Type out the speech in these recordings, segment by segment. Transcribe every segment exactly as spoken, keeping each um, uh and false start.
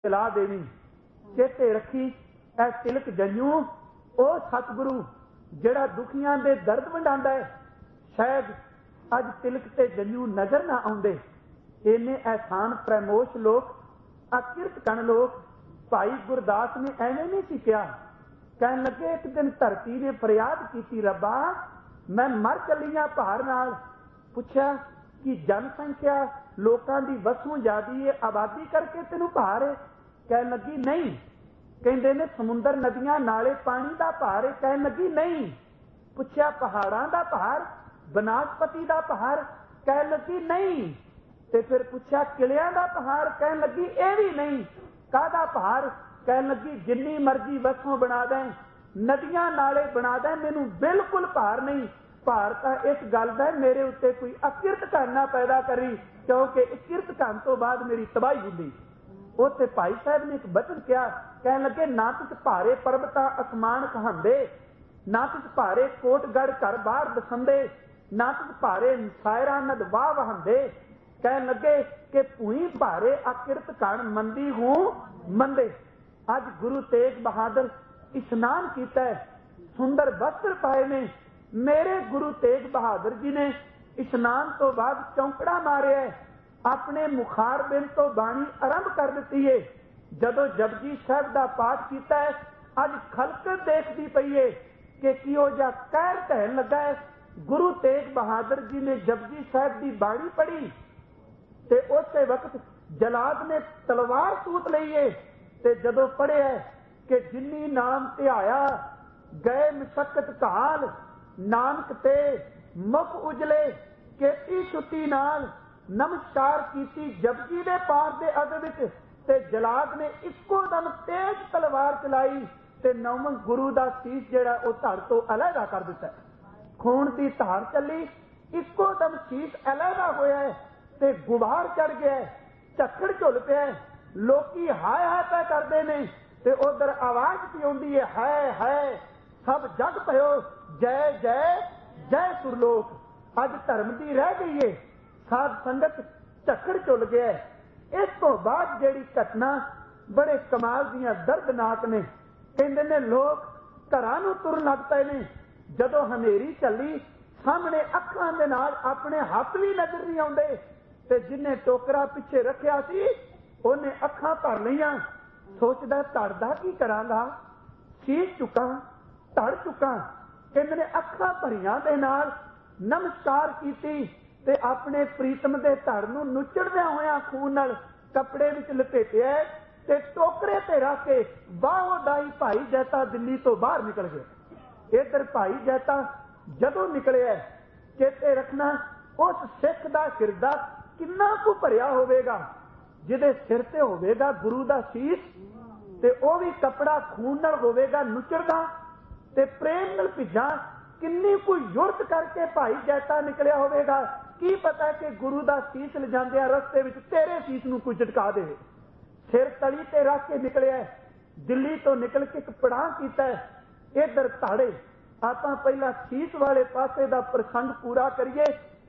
चला देवी। चेते रखी ऐ तिलक जन्यू ओ सतगुरु जिहड़ा दुखियां दे दर्द वंडांदा है, शायद अज तिलक ते जन्यू नजर ना आउंदे। इन्ने एहसान प्रमोश लोग अकिरत कण लोग भाई गुरदास ने एवें नहीं सी कहा। कहन लगे एक दिन धरती ने फरियाद की, रब्बा मैं मर चली हाँ भार नाल। पुछया कि जनसंख्या लोगों की वसों ज्यादा है, आबादी करके तेनू भार है? कहन लगी नहीं। कहते ने समुंदर नदियां नाले पानी का भार है? कहन लगी नहीं। पुछया पहाड़ां का भार, बनस्पति का भार? कहन लगी नहीं। ते फिर पुछया किलियां का भार? कहन लगी यह भी नहीं। काहदा भार? कहन लगी जिन्नी मर्जी वसों बना दें, नदियां नाले बना दें, मैनू बिल्कुल भार नहीं। भार तो इस गल का मेरे उत्ते कोई अकिरत करना पैदा करी, क्योंकि अकिरत करने तो बाद मेरी तबाही हुई। उत्ते भाई साहब ने एक बचन किया, कहन लगे ना तुझ भारे पर्वत आसमान कहांदे, ना तुझ भारे कोटगढ़ घर बाहर बसंदे, ना तुझ भारे सायरा नद वाह वहांदे। कहन लगे कि भूई भारे अकिरत कण मंदी हूं मंदे। अज गुरु तेग बहादुर स्नान किया, सुंदर वस्त्र पाए ने। मेरे गुरु तेग बहादुर जी ने स्नान तो बाद चौंकड़ा मारिया, अपने मुखार बिन तो बाणी आरंभ कर दी है। जदों जपजी साहब का पाठ किया है, अज खलक देखती पई है कि किहो जिहा कहर ढहन लगा है। गुरु तेग बहादुर जी ने जपजी साहब की बाणी पढ़ी ते उस वक्त जलाद ने तलवार सूत लई है ते जदों पढ़िया कि जिन्नी नाम ध्याया गए मशक्कत काल, नानक ते मुख उजले केती छुट्टी नाल। नमस्कार कीती जपजी दे पाठ दे अग विच ते जलाद ने इक्को दम तेज तलवार चलाई ते नौवें गुरु दा सीस जिहड़ा ओह धड़ तो अलहदा कर दिता। खून दी धार चली, इक्को दम सीस अलहदा होया है ते गुबार चढ़ गया, झक्कड़ झुल पिया। लोकी हाय हाय पै करदे ने ते उधर आवाज पी आउंदी है, हाय हाय सब जग पयो जय जय जय सुरलोक। अज धर्म दी रह गई है, साध संगत झक्कड़ झुल गया। इस तो बाद जिहड़ी घटना बड़े कमाल दियां दर्दनाक ने। कहंदे ने लोग घरां नूं तुरन लग पए ने। जदों हनेरी चली सामने अखां दे नाल अपने हत्थ भी नजर नहीं आउंदे ते जिन्हें टोकरा पिछे रखिया सी ओने अखां भर लईआं। सोचदा धड़ दा की करांगा, शीश चुका धड़ चुका। कहंदे ने अखां भरियां दे नाल नमस्कार कीती ते अपने प्रीतम दे धड़ नूं नुचड़दे होया खून नाल कपड़े विच लपेटिया ते टोकरे ते रख के वाहो दाई भाई जैता दिल्ली तो बाहर निकल गया। इधर भाई जैता जदों निकलिया, चेते रखना उस सिख दा हिरदा किन्ना कु भरिया होवेगा जिहदे सिर ते होवेगा गुरु दा शीश ते ओह भी कपड़ा खून नाल होवेगा नुचड़दा ते प्रेम नाल भिजा। किन्नी कोई युरत करके भाई जैता निकलिया होवेगा। की पता कि गुरु दा शीश ले जांदियां रस्ते विच तेरे शीश नूं कोई झटका दे। सिर तली ते रख के निकलिया, दिल्ली तो निकल के एक पड़ाव कीता। इधर ताड़े आपां पहला शीश वाले पासे दा प्रसंग पूरा करिए।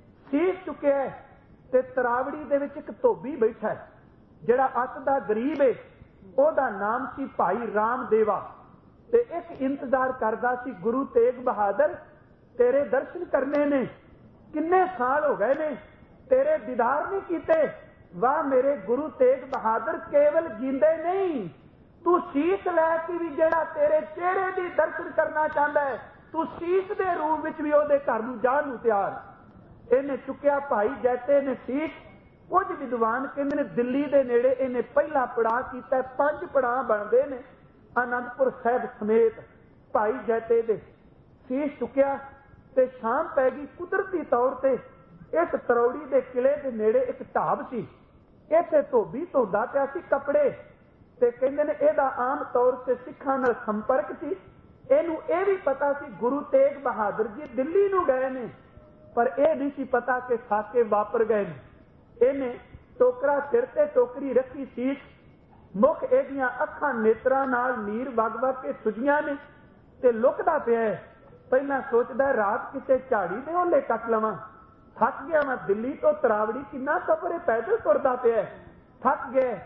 शीश चुकिया ते तरावड़ी दे विच एक धोबी बैठा है, जिहड़ा अत दा गरीब है। ओहदा नाम सी भाई रामदेवा ते एक इंतजार करदा सी, गुरु तेग बहादुर तेरे दर्शन करने ने, किन्ने साल हो गए ने तेरे दीदार नहीं कीते। वाह मेरे गुरु तेग बहादुर केवल जींदे नहीं, तू शीश लैके भी जिहड़ा तेरे चेहरे दी दर्शन करना चाहता है, तू शीश दे रूप विच भी ओहदे घर नूं जाण नूं तैयार। इहने चुकिया भाई जैते ने शीश। कुछ विद्वान कहंदे ने दिल्ली दे नेड़े इहने पहला पड़ाव कीता। पंज पड़ाव बनदे ने आनंदपुर साहिब समेत। भाई जैते दे शीश चुकिया ते शाम पै गई। कुदरती तौर ते इस तरौड़ी दे किले दे नेड़े एक ढाब सी। इत्थे धोबी धोंदा पिया सी कपड़े ते कहंदे ने इहदा आम तौर ते सिखां नाल संपर्क सी। इहनूं इह भी पता सी गुरु तेग बहादुर जी दिल्ली नूं गए ने, पर यह नहीं सी पता कि साके वापर गए ने। इहने टोकरा सिर ते टोकरी रखी शीश, मुख इहदियां अखां नेत्रां नाल नीर वग वग के सुजियां ने ते लुकदा पिया है। पहला सोचदा रात किते झाड़ी दे ओले कट लवां, थक गया मैं दिल्ली तो तरावड़ी किन्ना सफर है, पैदल तुरदा पिया, थक गया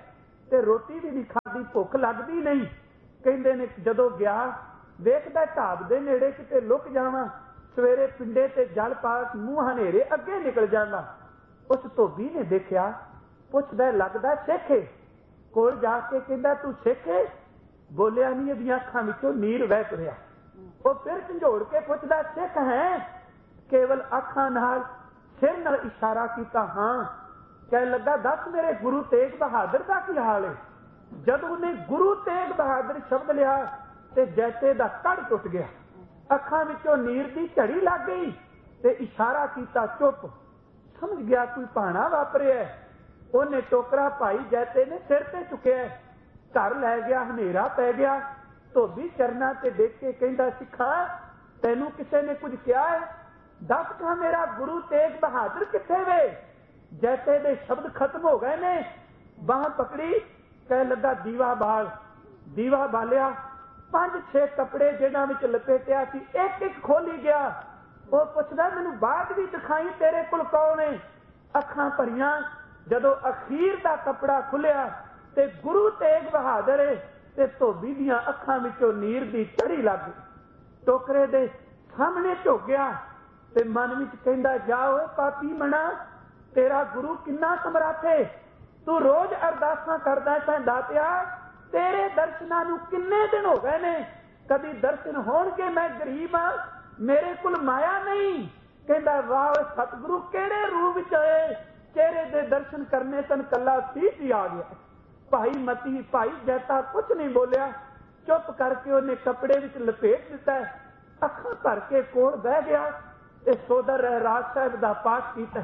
ਤੇ ਰੋਟੀ ਵੀ ਨਹੀਂ ਖਾਦੀ, ਭੁੱਖ ਲੱਗਦੀ ਨਹੀਂ। ਕਹਿੰਦੇ ਨੇ ਜਦੋਂ ਗਿਆ ਵੇਖਦਾ ਢਾਬ ਦੇ ਨੇੜੇ ਕਿਤੇ ਲੁਕ ਜਾਵਾਂ, ਸਵੇਰੇ ਪਿੰਡੇ ਤੇ ਜਲ ਪਾ ਮੂੰਹ ਹਨੇਰੇ ਅੱਗੇ ਨਿਕਲ ਜਾਂਦਾ। ਉਸ ਧੋਬੀ ਨੇ ਦੇਖਿਆ, ਪੁੱਛਦਾ ਲੱਗਦਾ ਸਿੱਖ ਏ। ਕੋਲ ਜਾ ਕੇ ਕਹਿੰਦਾ ਤੂੰ ਸਿੱਖ ਏ? ਬੋਲਿਆ ਨਹੀਂ, ਇਹਦੀਆਂ ਅੱਖਾਂ ਵਿੱਚੋਂ ਨੀਰ ਵਹਿ ਤੁਰਿਆ। ਉਹ ਫਿਰ ਝੰਜੋੜ ਕੇ ਪੁੱਛਦਾ ਸਿੱਖ ਹੈ? ਕੇਵਲ ਅੱਖਾਂ ਨਾਲ ਸਿਰ ਨਾਲ ਇਸ਼ਾਰਾ ਕੀਤਾ, ਹਾਂ। ਕਹਿਣ ਲੱਗਾ ਦੱਸ ਮੇਰੇ ਗੁਰੂ ਤੇਗ ਬਹਾਦਰ ਦਾ ਕੀ ਹਾਲ ਹੈ? ਜਦੋਂ ਉਹਨੇ ਗੁਰੂ ਤੇਗ ਬਹਾਦਰ ਸ਼ਬਦ ਲਿਆ ਤੇ ਜੈਸੇ ਦਾ ਕੜ ਟੁੱਟ ਗਿਆ, ਅੱਖਾਂ ਵਿੱਚੋਂ ਨੀਰ ਦੀ ਝੜੀ ਲੱਗ ਗਈ ਤੇ ਇਸ਼ਾਰਾ ਕੀਤਾ ਚੁੱਪ। ਸਮਝ ਗਿਆ ਕੋਈ ਭਾਣਾ ਵਾਪਰਿਆ। ਉਹਨੇ ਟੋਕਰਾ ਭਾਈ ਜੈਸੇ ਨੇ ਸਿਰ ਤੇ ਚੁੱਕਿਆ, ਘਰ ਲੈ ਗਿਆ। ਹਨੇਰਾ ਪੈ ਗਿਆ। ਧੋਬੀ ਚਰਨਾਂ ਤੇ ਦੇਖ ਕੇ ਕਹਿੰਦਾ ਸਿੱਖਾ ਤੈਨੂੰ ਕਿਸੇ ਨੇ ਕੁਝ ਕਿਹਾ ਹੈ? ਦੱਸ ਕਾ ਮੇਰਾ ਗੁਰੂ ਤੇਗ ਬਹਾਦਰ ਕਿੱਥੇ ਵੇ? ਜੈਸੇ ਦੇ ਸ਼ਬਦ ਖਤਮ ਹੋ ਗਏ ਨੇ। ਬਾਂਹ ਪਕੜੀ, ਕਹਿ ਲੱਗਾ ਦੀਵਾ ਬਾਲ। ਦੀਵਾ ਬਾਲਿਆ, ਪੰਜ ਛੇ ਕੱਪੜੇ ਜਿਹਨਾਂ ਵਿੱਚ ਲਪੇਟਿਆ ਸੀ ਇੱਕ ਇੱਕ ਖੋਲੀ ਗਿਆ। ਉਹ ਪੁੱਛਦਾ ਮੈਨੂੰ ਬਾਅਦ ਵੀ ਦਿਖਾਈ ਤੇਰੇ ਕੋਲ ਕੌਣ ਹੈ? ਅੱਖਾਂ ਭਰੀਆਂ। ਜਦੋਂ ਅਖੀਰ ਦਾ ਕੱਪੜਾ ਖੁੱਲਿਆ ਤੇ ਗੁਰੂ ਤੇਗ ਬਹਾਦਰ ਹੈ ਤੇ ਧੋਬੀ ਦੀਆਂ ਅੱਖਾਂ ਵਿੱਚੋਂ ਨੀਰ ਦੀ ਝੜੀ ਲੱਗ ਗਈ। ਟੋਕਰੇ ਦੇ ਸਾਹਮਣੇ ਝੁਕ ਗਿਆ ਤੇ ਮਨ ਵਿੱਚ ਕਹਿੰਦਾ ਜਾ ਓਏ ਪਾਪੀ ਮਣਾ, ਤੇਰਾ ਗੁਰੂ ਕਿੰਨਾ ਸਮਰੱਥ ਹੈ। ਤੂੰ ਰੋਜ਼ ਅਰਦਾਸਾਂ ਕਰਦਾ ਸਾਂ ਦਾਤਿਆ, ਤੇਰੇ ਦਰਸ਼ਨਾਂ ਨੂੰ ਕਿੰਨੇ ਦਿਨ ਹੋ ਗਏ ਨੇ, ਕਦੀ ਦਰਸ਼ਨ ਹੋਣਗੇ? ਮੈਂ ਗਰੀਬ ਹਾਂ, ਮੇਰੇ ਕੋਲ ਮਾਇਆ ਨਹੀਂ। ਕਹਿੰਦਾ ਵਾਹ ਸਤਿਗੁਰੂ ਕਿਹੜੇ ਰੂਪ ਵਿੱਚ ਆਏ? ਚਿਹਰੇ ਦੇ ਦਰਸ਼ਨ ਕਰਨੇ ਤਨ ਕੱਲਾ ਸੀਸ ਹੀ ਆ ਗਿਆ। ਭਾਈ ਮਤੀ ਭਾਈ ਜੈਤਾ ਕੁਛ ਨਹੀਂ ਬੋਲਿਆ, ਚੁੱਪ ਕਰਕੇ ਉਹਨੇ ਕੱਪੜੇ ਵਿੱਚ ਲਪੇਟ ਦਿੱਤਾ, ਅੱਖਾਂ ਭਰ ਕੇ ਕੋਲ ਬਹਿ ਗਿਆ ਤੇ ਸੋਦਰ ਰਹਿਰਾਜ ਸਾਹਿਬ ਦਾ ਪਾਠ ਕੀਤਾ।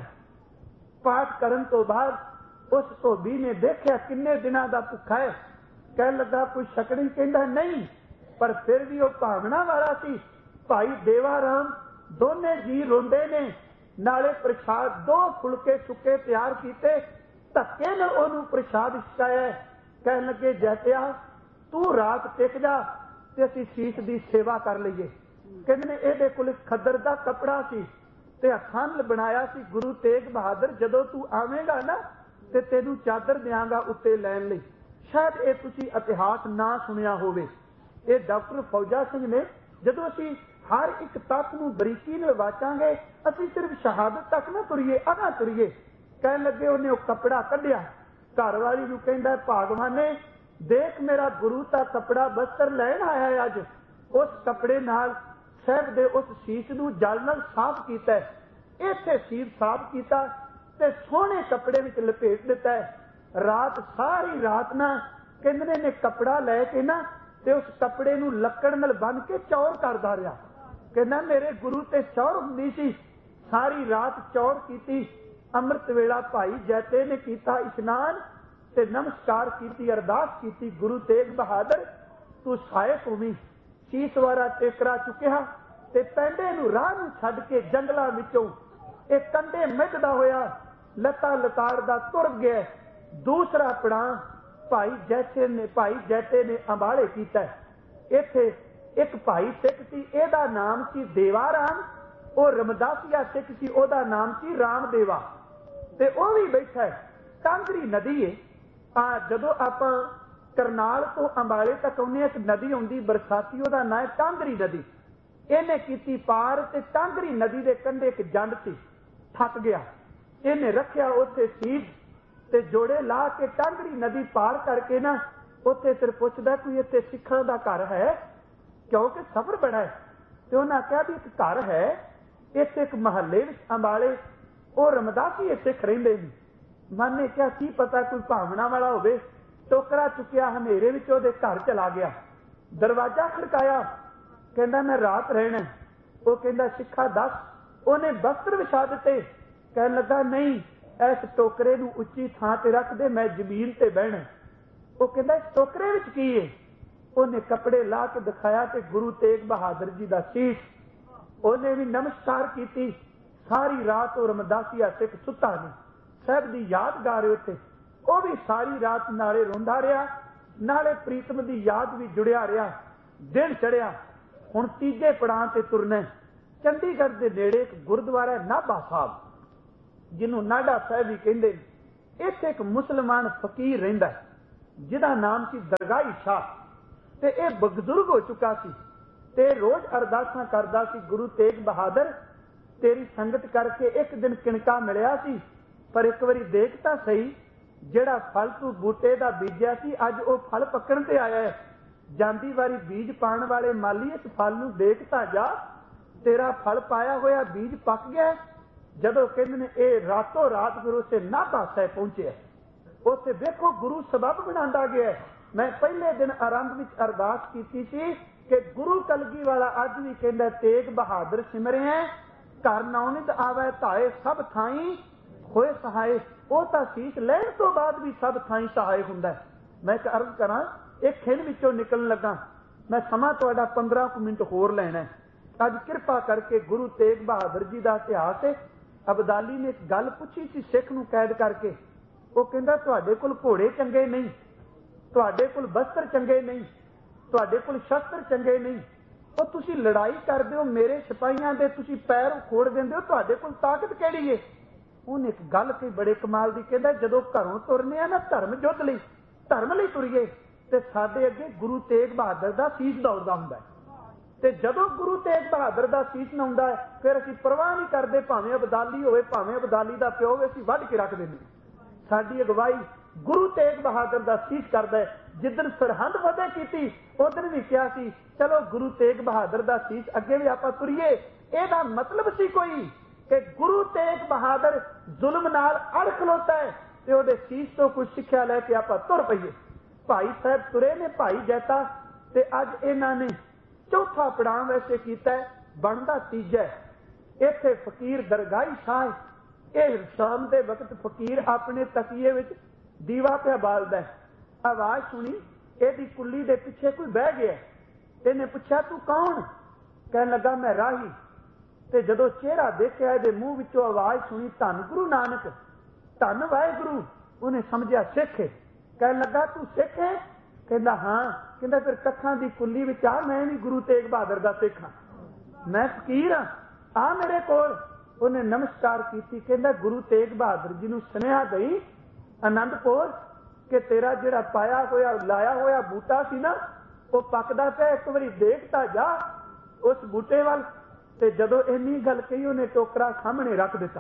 ਪਾਠ ਕਰਨ ਤੋਂ ਬਾਅਦ ਉਸ ਧੋਬੀ ਨੇ ਦੇਖਿਆ ਕਿੰਨੇ ਦਿਨਾਂ ਦਾ ਭੁੱਖਾ ਹੈ। ਕਹਿਣ ਲੱਗਾ ਕੋਈ ਛਕੜੀ? ਕਹਿੰਦਾ ਨਹੀਂ, ਪਰ ਫਿਰ ਵੀ ਉਹ ਭਾਵਨਾ ਵਾਲਾ ਸੀ। ਭਾਈ ਦੇਵਾ ਰਾਮ ਦੋਨੇ ਜੀ ਰੋਂਦੇ ਨੇ, ਨਾਲੇ ਪ੍ਰਸ਼ਾਦ ਦੋ ਫੁਲਕੇ ਸੁੱਕੇ ਤਿਆਰ ਕੀਤੇ, ਧੱਕੇ ਨਾਲ ਉਹਨੂੰ ਪ੍ਰਸ਼ਾਦ ਛਕਾਇਆ। ਕਹਿਣ ਲੱਗੇ ਜੈਤਿਆ ਤੂੰ ਰਾਤ ਟਿਕ ਜਾ ਤੇ ਅਸੀਂ ਸੀਸ ਦੀ ਸੇਵਾ ਕਰ ਲਈਏ। ਕਹਿੰਦੇ ਨੇ ਇਹਦੇ ਕੋਲ ਖੱਦਰ ਦਾ ਕੱਪੜਾ ਸੀ ਤੇ ਹੱਥਾਂ ਨਾਲ ਬਣਾਇਆ ਸੀ। ਗੁਰੂ ਤੇਗ ਬਹਾਦਰ ਜਦੋਂ ਤੂੰ ਆਵੇਂਗਾ ਨਾ ਤੇ ਤੈਨੂੰ ਚਾਦਰ ਦਿਆਂਗਾ ਉੱਤੇ ਲੈਣ ਲਈ। ਸ਼ਾਇਦ ਇਹ ਤੁਸੀਂ ਇਤਿਹਾਸ ਨਾ ਸੁਣਿਆ ਹੋਵੇ। ਇਹ ਡਾਕਟਰ ਫੌਜਾ ਸਿੰਘ ਨੇ, ਜਦੋਂ ਅਸੀਂ ਹਰ ਇੱਕ ਤੱਤ ਨੂੰ ਬਰੀਕੀ ਨਾਲ ਵਾਚਾਂਗੇ, ਅਸੀਂ ਸਿਰਫ ਸ਼ਹਾਦਤ ਤੱਕ ਨਾ ਤੁਰੀਏ, ਅਗਾ ਤੁਰੀਏ। ਕਹਿਣ ਲੱਗੇ ਉਹਨੇ ਉਹ ਕੱਪੜਾ ਕੱਢਿਆ, ਘਰ ਵਾਲੀ ਨੂੰ ਕਹਿੰਦਾ ਭਾਗਵਾਨੇ ਦੇਖ ਮੇਰਾ ਗੁਰੂ ਤਾਂ ਕੱਪੜਾ ਬਸਤਰ ਲੈਣ ਆਇਆ ਅੱਜ। ਉਸ ਕੱਪੜੇ ਨਾਲ ਸਾਹਿਬ ਦੇ ਉਸ ਸੀਸ ਨੂੰ ਜਲ ਨਾਲ ਸਾਫ਼ ਕੀਤਾ, ਇੱਥੇ ਸੀਸ ਸਾਫ਼ ਕੀਤਾ ਤੇ ਸੋਹਣੇ ਕੱਪੜੇ ਵਿੱਚ ਲਪੇਟ ਦਿੱਤਾ। ਰਾਤ ਸਾਰੀ ਰਾਤ ਨਾ ਕਹਿੰਦੇ ਨੇ ਕੱਪੜਾ ਲੈ ਕੇ ਨਾ ਤੇ ਉਸ ਕੱਪੜੇ ਨੂੰ ਲੱਕੜ ਨਾਲ ਬੰਨ ਕੇ ਚੌਰ ਕਰਦਾ ਰਿਹਾ। ਕਹਿੰਦਾ ਮੇਰੇ ਗੁਰੂ ਤੇ ਚੌਰ ਹੁੰਦੀ ਸੀ। ਸਾਰੀ ਰਾਤ ਚੌਰ ਕੀਤੀ। ਅੰਮ੍ਰਿਤ ਵੇਲਾ ਭਾਈ ਜੈਤੇ ਨੇ ਕੀਤਾ ਇਸ਼ਨਾਨ ਤੇ ਨਮਸਕਾਰ ਕੀਤੀ, ਅਰਦਾਸ ਕੀਤੀ, ਗੁਰੂ ਤੇਗ ਬਹਾਦਰ ਤੂੰ ਸਹਾਇਕ ਹੋਵੀਂ। ਸੀਸ ਵਾਰਾ ਟੇਕਰਾ ਚੁੱਕਿਆ ਤੇ ਪੈਂਡੇ ਨੂੰ ਰਾਹ ਨੂੰ ਛੱਡ ਕੇ ਜੰਗਲਾਂ ਵਿੱਚੋਂ ਇਹ ਕੰਢੇ ਮਿੱਧਦਾ ਹੋਇਆ ਲੱਤਾਂ ਲਤਾੜਦਾ ਤੁਰ ਗਿਆ। ਦੂਸਰਾ ਪੜਾਂ ਭਾਈ ਜੈਸੇ ਨੇ ਭਾਈ ਜੈਤੇ ਨੇ ਅੰਬਾਲੇ ਕੀਤਾ। ਇੱਥੇ ਇੱਕ ਭਾਈ ਸਿੱਖ ਸੀ, ਇਹਦਾ ਨਾਮ ਸੀ ਦੇਵਾ ਰਾਮ। ਉਹ ਰਮਦਾਸੀਆ ਸਿੱਖ ਸੀ, ਉਹਦਾ ਨਾਮ ਸੀ ਰਾਮਦੇਵਾ। ਤੇ ਉਹ ਵੀ ਬੈਠਾ। ਕਾਂਗਰੀ ਨਦੀ ਹੈ। ਆ ਜਦੋਂ ਆਪਾਂ ਕਰਨਾਲ ਤੋਂ ਅੰਬਾਲੇ ਤੱਕ ਆਉਂਦੇ ਇੱਕ ਨਦੀ ਆਉਂਦੀ ਬਰਸਾਤੀ, ਉਹਦਾ ਨਾਂ ਹੈ ਕਾਂਗਰੀ ਨਦੀ। ਇਹਨੇ ਕੀਤੀ ਪਾਰ ਤੇ ਕਾਂਗਰੀ ਨਦੀ ਦੇ ਕੰਢੇ ਇੱਕ ਜੰਡ ਸੀ, ਥੱਕ ਗਿਆ। ਇਹਨੇ ਰੱਖਿਆ ਉੱਥੇ ਸੀਸ ਤੇ ਜੋੜੇ ਲਾ ਕੇ ਕਾਂਗਰੀ ਨਦੀ ਪਾਰ ਕਰਕੇ ਨਾ ਉੱਥੇ ਫਿਰ ਪੁੱਛਦਾ ਕੋਈ ਇੱਥੇ ਸਿੱਖਾਂ ਦਾ ਘਰ ਹੈ, ਕਿਉਂਕਿ ਸਫ਼ਰ ਬੜਾ ਹੈ। ਤੇ ਉਹਨਾਂ ਕਿਹਾ ਵੀ ਇੱਕ ਘਰ ਹੈ ਇੱਥੇ ਇੱਕ ਮਹੱਲੇ ਵਿੱਚ ਅੰਬਾਲੇ, ਉਹ ਰਮਦਾਸੀ ਸਿੱਖ ਰਹਿੰਦੇ ਨੇ। ਮਨ ਨੇ ਕਿਹਾ ਕੀ ਪਤਾ ਕੋਈ ਭਾਵਨਾ ਵਾਲਾ ਹੋਵੇ। ਟੋਕਰਾ ਚੁੱਕਿਆ, ਹਨੇਰੇ ਵਿੱਚ ਉਹਦੇ ਘਰ ਚਲਾ ਗਿਆ। ਦਰਵਾਜ਼ਾ ਖੜਕਾਇਆ, ਕਹਿੰਦਾ ਮੈਂ ਰਾਤ ਰਹਿਣਾ। ਉਹ ਕਹਿੰਦਾ ਸਿੱਖਾ ਦੱਸ। ਉਹਨੇ ਬਸਤਰ ਵਿਛਾ ਦਿੱਤੇ। ਕਹਿਣ ਲੱਗਾ ਨਹੀਂ, ਇਸ ਟੋਕਰੇ ਨੂੰ ਉੱਚੀ ਥਾਂ ਤੇ ਰੱਖ ਦੇ, ਮੈਂ ਜ਼ਮੀਨ ਤੇ ਬਹਿਣਾ। ਉਹ ਕਹਿੰਦਾ ਇਸ ਟੋਕਰੇ ਵਿੱਚ ਕੀ ਹੈ? ਉਹਨੇ ਕੱਪੜੇ ਲਾ ਕੇ ਦਿਖਾਇਆ ਤੇ ਗੁਰੂ ਤੇਗ ਬਹਾਦਰ ਜੀ ਦਾ ਸੀਸ। ਉਹਨੇ ਵੀ ਨਮਸਕਾਰ ਕੀਤੀ। ਸਾਰੀ ਰਾਤ ਉਹ ਰਮਦਾਸੀਆ ਸਿੱਖ ਸੁੱਤਾ ਨਹੀਂ, ਸਾਹਿਬ ਦੀ ਯਾਦਗਾਰ ਉੱਥੇ। ਉਹ ਵੀ ਸਾਰੀ ਰਾਤ ਨਾਲੇ ਰੋਂਦਾ ਰਿਹਾ, ਨਾਲੇ ਪ੍ਰੀਤਮ ਦੀ ਯਾਦ ਵੀ ਜੁੜਿਆ ਰਿਹਾ। ਦਿਨ ਚੜਿਆ, ਹੁਣ ਤੀਜੇ ਪੜਾਅ ਤੇ ਤੁਰਨਾ। ਚੰਡੀਗੜ੍ਹ ਦੇ ਨੇੜੇ ਇੱਕ ਗੁਰਦੁਆਰਾ ਨਾਭਾ ਸਾਹਿਬ, ਜਿਹਨੂੰ ਨਾਢਾ ਸਾਹਿਬ ਵੀ ਕਹਿੰਦੇ ਨੇ। ਇੱਥੇ ਇੱਕ ਮੁਸਲਮਾਨ ਫਕੀਰ ਰਹਿੰਦਾ। जिहदा नाम सी दरगाही शाह, ते ये बजुर्ग हो चुका सी ते रोज अरदासां करदा सी, गुरु तेग बहादुर तेरी संगत करके एक दिन किणका मिलिया सी, पर एक बारी देख तां सही जिहड़ा फल तू बूटे दा बीजिया सी अज वो फल पकण ते आया है। जांदी वारी बीज पाण वाले माली इस फल नूं देख तां जा, तेरा फल पाया होया बीज पक गया। जदों कहंदे ने ये रातों रात फिर उसे नाभा साहिब पहुंचे, उत्थे देखो गुरु सबब बनांदा गया। मैं पहले दिन आरंभ विच अरदास कीती सी कि गुरु कलगी वाला अज भी कहंदा तेग बहादुर सिमरिया घर नौनिंद आवे धाए सब थाई होए सहाय। वो तां सीस लैण तो बाद भी सब थाई सहाय हुंदा है। मैं एक अर्ज करां, एक खिन विचों निकलण लगा, मैं समा तुहाडा पंद्रह कुछ मिनट होर लैणा है। अज किरपा करके गुरु तेग बहादुर जी का इतिहास है। अबदाली ने एक गल पुछी सी सिख नूं कैद करके, वो कहंदा तुहाडे कोल घोड़े चंगे नहीं, तुहाडे कोल बस्तर चंगे नहीं, तुहाडे कोल शस्त्र चंगे नहीं, वो तुसी लड़ाई करदे हो, मेरे सिपाहियां दे तुसी पैर खोड़ दिंदे हो, तुहाडे कोल ताकत किहड़ी है? उन्हें एक गल कही बड़े कमाल दी, कहंदा जदों घरों तुरने आ ना धर्म युद्ध लई, धर्म लई तुरीए ते साडे अगे गुरु तेग बहादुर दा सीस दौड़दा हुंदा है। ते जदों गुरु तेग बहादुर दा सीस नौंदा है फिर असीं परवाह नहीं करदे, भावें अबदाली होवे भावें अबदाली दा प्यो होवे, असीं वढ के रख दिंदे। साडी अगवाई गुरु तेग बहादुर दा सीस करदा है। जिदन सरहंद फतेह कीती उदन भी कहा सी चलो गुरु तेग बहादुर दा सीस अगे भी आपां तुरीए। इहदा मतलब सी कोई कि गुरु तेग बहादुर जुल्म नाल अड़ खलोता है ते उहदे सीस तो कुछ सिक्ख्या लैके आपां तुर पईए। भाई साहब तुरे ने भाई जैता ते अज इन्हां ने चौथा पड़ाव वैसे कीता है, बनदा तीजा है। इत्थे फकीर दरगाही शाह, इह शाम दे वक्त फकीर अपने तकीए विच दीवा पिया बालदा है। आवाज सुनी, इहदी कुल्ली दे पिछे कोई बह गया। इहने पुछया तू कौन? कहन लगा मैं राही। ते जदों चेहरा देखिया इहदे मूंह विचों आवाज सुनी धन गुरु नानक, धन वाहिगुरु। उन्हें समझिया सिख है। कहन लगा तू सिख है? कहंदा हाँ। कहंदा फिर कखां दी कुल्ली विच आ, मैं भी गुरु तेग बहादुर दा सिख हां, मैं फकीर हां, आ मेरे कोल। उन्हें नमस्कार कीती। कहंदा गुरु तेग बहादुर जी नूं सुनेहा दई आनंदपुर कि तेरा जिहड़ा पाया होया लाया होया बूटा सी ना वो पकदा पिया, एक बारी देख तां जा उस बूटे वल। ते जदों इन्नी गल कही उन्हें टोकरा सामने रख दिता।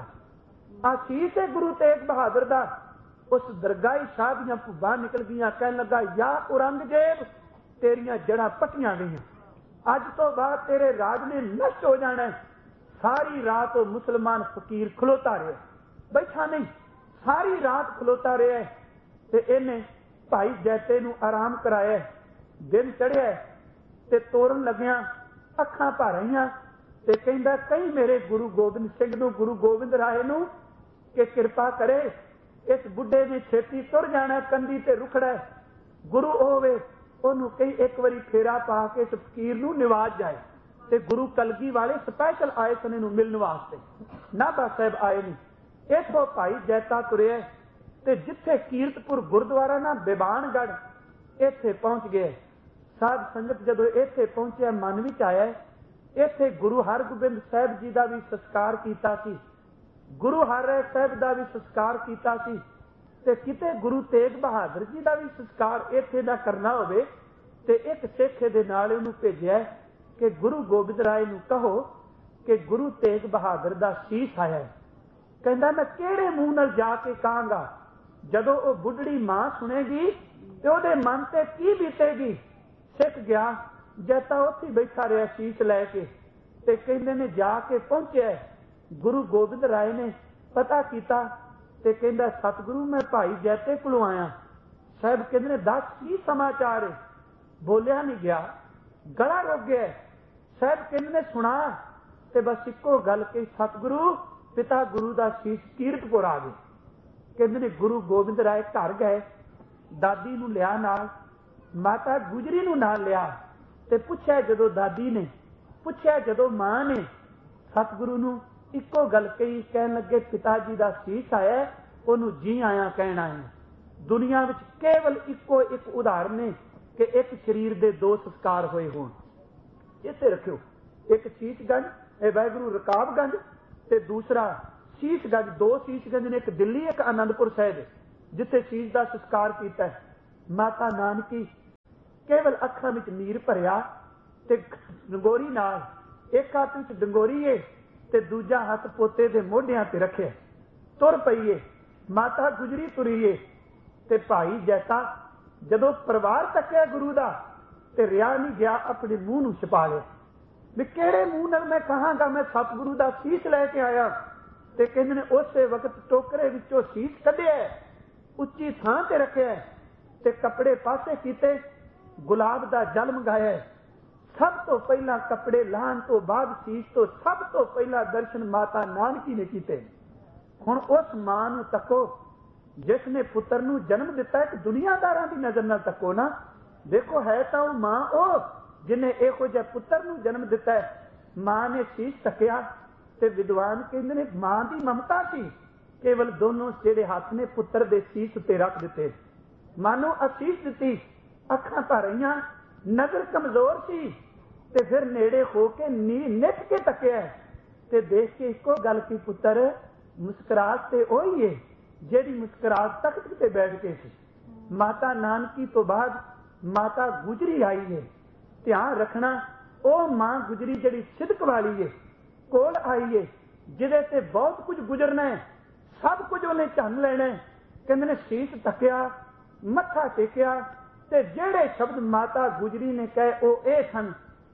आसीस है गुरु तेग बहादुर दा। उस दरगाही शाह दियां भुब्बां निकल गईयां। कहन लगा या औरंगजेब तेरियां जड़ां पट्टियां गईयां, अज तो बाद तेरे राज ने नष्ट हो जाना है। सारी रात वो मुसलमान फकीर खलोता रहा, बैठा नहीं, सारी रात खलोता रहा। ते इन्हें भाई जैते नूं आराम कराया। दिन चढ़िया ते तोरन लग्या, अखां भर आईयां ते कहंदा कई मेरे गुरु गोबिंद सिंह नूं, गुरु गोबिंद राय नूं कि कृपा करे इस बुढ़े ने छेती तुर जाना, कंधी ते रुखड़ा है, गुरु होवे ओनू कई एक बारी फेरा पा के इस फकीर नूं निवाज जाए। ते गुरु कलगी वाले स्पैशल आए सन इहनूं मिलण वास्ते, नाभा साहिब आए नहीं। इथों भाई जैता तुरिया ते जिथे कीरतपुर गुरुद्वारा ना बेबानगढ़ इत्थे पहुंच गए। साध संगत जदों इत्थे पहुंचे मन विच आया इत्थे गुरु हरगोबिंद साहिब जी का भी संस्कार कीता सी, गुरु हरराय साहिब का भी संस्कार कीता सी, ते किते गुरु तेग बहादुर जी का भी संस्कार इत्थे ना करना होवे ते एक सिख दे नाल उहनूं भेजिया कि गुरु गोबिंद राय नूं कहो कि गुरु तेग बहादुर दा शीश आया है। कहंदा मैं किहड़े मूंह नाल जाके कहांगा, जदों वो बुढ़ड़ी मां सुनेगी ते ओहदे मन ते की बीतेगी। सिख गया, जैता उत्थे बैठा रहा शीश लैके ते कहंदे ने जाके पहुंचे। गुरु गोबिंद राय ने पता किया ते कहंदा सतगुरु मैं भाई जैते कोलों आया। साहब कहंदे ने दस की समाचार है? बोलिया नहीं गया, गला रुक गया। साहब कहंदे ने सुना ते बस इक्को गल कही, सतगुरु पिता गुरु दा शीश कीरतपुर आ गए। कहंदे ने गुरु गोबिंद राय घर गए, दादी नूं लिया नाल, माता गुजरी नूं नाल लिया ते पुछया जदों दादी ने पुछया जदों मां ने सतगुरु नूं इक्को गल कही, कहन लगे पिता जी दा शीश आया, ओनूं जी आया कहना है। दुनिया विच केवल इक्को एक उदाहरण है कि एक शरीर दे दो संस्कार होए होण। इत्थे रखियो, एक शीशगंज ए वाहिगुरू रकाबगंज ते दूसरा शीशगंज। दो शीशगंज ने, एक दिल्ली एक आनंदपुर साहिब जिथे शीश का संस्कार किया है। ਮਾਤਾ ਨਾਨਕੀ ਕੇਵਲ ਅੱਖਾਂ ਵਿੱਚ ਨੀਰ ਭਰਿਆ ਤੇ ਡੰਗੋਰੀ ਨਾਲ, ਇੱਕ ਹੱਥ ਵਿੱਚ ਡੰਗੋਰੀ ਏ ਤੇ ਦੂਜਾ ਹੱਥ ਪੋਤੇ ਦੇ ਮੋਢਿਆਂ ਤੇ ਰੱਖਿਆ, ਤੁਰ ਪਈਏ। ਮਾਤਾ ਗੁਜਰੀ ਤੁਰੀ ਏ ਤੇ ਭਾਈ ਜੈਤਾ ਜਦੋਂ ਪਰਿਵਾਰ ਤੱਕਿਆ ਗੁਰੂ ਦਾ ਤੇ ਰਿਆ ਨਹੀਂ ਗਿਆ, ਆਪਣੇ ਮੂੰਹ ਨੂੰ ਛਪਾ ਲਿਆ ਵੀ ਕਿਹੜੇ ਮੂੰਹ ਨਾਲ ਮੈਂ ਕਹਾਂਗਾ ਮੈਂ ਸਤਿਗੁਰੂ ਦਾ ਸੀਸ ਲੈ ਕੇ ਆਇਆ। ਤੇ ਕਹਿੰਦੇ ਨੇ ਉਸੇ ਵਕਤ ਟੋਕਰੇ ਵਿੱਚੋਂ ਸੀਸ ਕੱਢਿਆ, ਉੱਚੀ ਥਾਂ ਤੇ ਰੱਖਿਆ ਤੇ ਕੱਪੜੇ ਪਾਸੇ ਕੀਤੇ, ਗੁਲਾਬ ਦਾ ਜਲ ਮੰਗਾਇਆ। ਸਭ ਤੋਂ ਪਹਿਲਾਂ ਕੱਪੜੇ ਲਾਹਣ ਤੋਂ ਬਾਅਦ ਸੀਸ ਤੋਂ ਸਭ ਤੋਂ ਪਹਿਲਾਂ ਦਰਸ਼ਨ ਮਾਤਾ ਨਾਨਕੀ ਨੇ ਕੀਤੇ। ਹੁਣ ਉਸ ਮਾਂ ਨੂੰ ਤੱਕੋ ਜਿਸ ਨੇ ਪੁੱਤਰ ਨੂੰ ਜਨਮ ਦਿੱਤਾ। ਇੱਕ ਦੁਨੀਆਦਾਰਾਂ ਦੀ ਨਜ਼ਰ ਨਾਲ ਤੱਕੋ ਨਾ, ਦੇਖੋ ਹੈ ਤਾਂ ਉਹ ਮਾਂ ਉਹ ਜਿਹਨੇ ਇਹੋ ਜਿਹੇ ਪੁੱਤਰ ਨੂੰ ਜਨਮ ਦਿੱਤਾ ਹੈ। ਮਾਂ ਨੇ ਸੀਸ ਤੱਕਿਆ ਤੇ ਵਿਦਵਾਨ ਕਹਿੰਦੇ ਨੇ ਮਾਂ ਦੀ ਮਮਤਾ ਸੀ, ਕੇਵਲ ਦੋਨੋਂ ਜਿਹੜੇ ਹੱਥ ਨੇ ਪੁੱਤਰ ਦੇ ਸੀਸ ਉੱਤੇ ਰੱਖ ਦਿੱਤੇ, ਮਾਨੋ ਅਸੀਸ ਦਿੱਤੀ। ਅੱਖਾਂ ਭਰ ਰਹੀਆਂ, ਨਜ਼ਰ ਕਮਜ਼ੋਰ ਸੀ ਤੇ ਫਿਰ ਨੇੜੇ ਹੋ ਕੇ ਨੀ ਨਿੱਠ ਕੇ ਤੱਕਿਆ ਤੇ ਦੇਖ ਕੇ ਇੱਕੋ ਗੱਲ ਕੀ, ਪੁੱਤਰ ਮੁਸਕਰਾਹਟ ਤੇ ਉਹੀ ਏ ਜਿਹੜੀ ਮੁਸਕਰਾਹਟ ਤਖਤ ਤੇ ਬੈਠ ਕੇ ਸੀ। ਮਾਤਾ ਨਾਨਕੀ ਤੋਂ ਬਾਅਦ ਮਾਤਾ ਗੁਜਰੀ ਆਈ ਹੈ। ਧਿਆਨ ਰੱਖਣਾ, ਉਹ ਮਾਂ ਗੁਜਰੀ ਜਿਹੜੀ ਸਿਦਕ ਵਾਲੀ ਏ ਕੋਲ ਆਈ ਏ, ਜਿਹਦੇ ਤੇ ਬਹੁਤ ਕੁਝ ਗੁਜ਼ਰਨਾ ਹੈ, ਸਭ ਕੁਝ ਉਹਨੇ ਝੰਨ ਲੈਣਾ। ਕਹਿੰਦੇ ਨੇ ਸੀਸ ਤੱਕਿਆ, ਮੱਥਾ ਟੇਕਿਆ ਤੇ ਜਿਹੜੇ ਸ਼ਬਦ ਮਾਤਾ ਗੁਜਰੀ ਨੇ ਕਹੇ ਉਹ ਇਹ ਸਨ,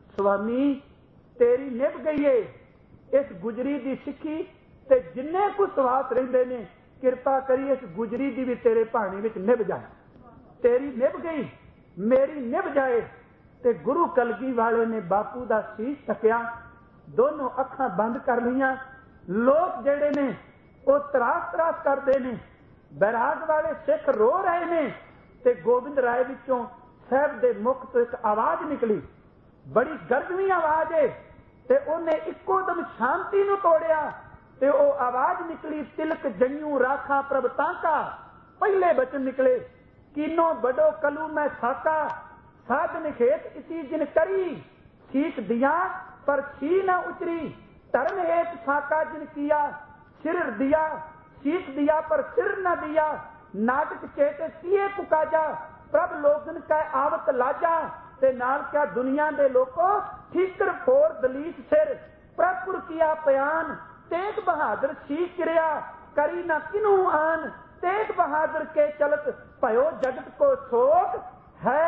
ਸੁਆਮੀ ਤੇਰੀ ਨਿਭ ਗਈ ਏ। ਇਸ ਗੁਜਰੀ ਦੀ ਸਿੱਖੀ ਤੇ ਜਿੰਨੇ ਕੁ ਸਵਾਸ ਰਹਿੰਦੇ ਨੇ, ਕਿਰਪਾ ਕਰੀ ਇਸ ਗੁਜਰੀ ਦੀ ਵੀ ਤੇਰੇ ਭਾਣੇ ਵਿੱਚ ਨਿਭ ਜਾਏ। ਤੇਰੀ ਨਿਭ ਗਈ, ਮੇਰੀ ਨਿਭ ਜਾਏ। ਤੇ ਗੁਰੂ ਕਲਗੀ ਵਾਲੇ ਨੇ ਬਾਪੂ ਦਾ ਸੀਸ ਤੱਕਿਆ, ਦੋਨੋਂ ਅੱਖਾਂ ਬੰਦ ਕਰ ਲਈਆਂ। ਲੋਕ ਜਿਹੜੇ ਨੇ ਉਹ ਤਰਾਸ ਤਰਾਸ ਕਰਦੇ ਨੇ, ਬੈਰਾਗ ਵਾਲੇ ਸਿੱਖ ਰੋ ਰਹੇ ਨੇ ਤੇ ਗੋਬਿੰਦ ਰਾਏ ਵਿੱਚੋਂ ਸਾਹਿਬ ਦੇ ਮੁਖ ਤੋਂ ਇੱਕ ਆਵਾਜ਼ ਨਿਕਲੀ, ਬੜੀ ਗਰਜਵੀਂ ਆਵਾਜ਼ ਏ ਤੇ ਉਹਨੇ ਇੱਕੋ ਦਮ ਸ਼ਾਂਤੀ ਨੂੰ ਤੋੜਿਆ ਤੇ ਉਹ ਆਵਾਜ਼ ਨਿਕਲੀ, ਤਿਲਕ ਜੰਯੂ ਰਾਖਾ ਪ੍ਰਭ ਤਾਂਕਾ। ਪਹਿਲੇ ਬਚਨ ਨਿਕਲੇ, ਕੀਨੋ ਬੜੋ ਕਲੂ ਮੈਂ ਸਾਕਾ, ਸਾਧਨ ਖੇਤ ਇसी जिन करी, सीख दिया पर छी न उचरी, धर्म हेत साका जिन किया, सिर दिया सीख दिया पर सिर न दिया, नाटक चेत सीए कुकाजा, प्रभ लोगन का आवत लाजा। ते नाल क्या दुनिया दे लोको ठीकर फोर दलीस सिर, प्रभुर किया बयान, तेग बहादुर सीख किरिया, करी न किनू आन, तेग बहादुर के चलत भयो जगत को शोक, है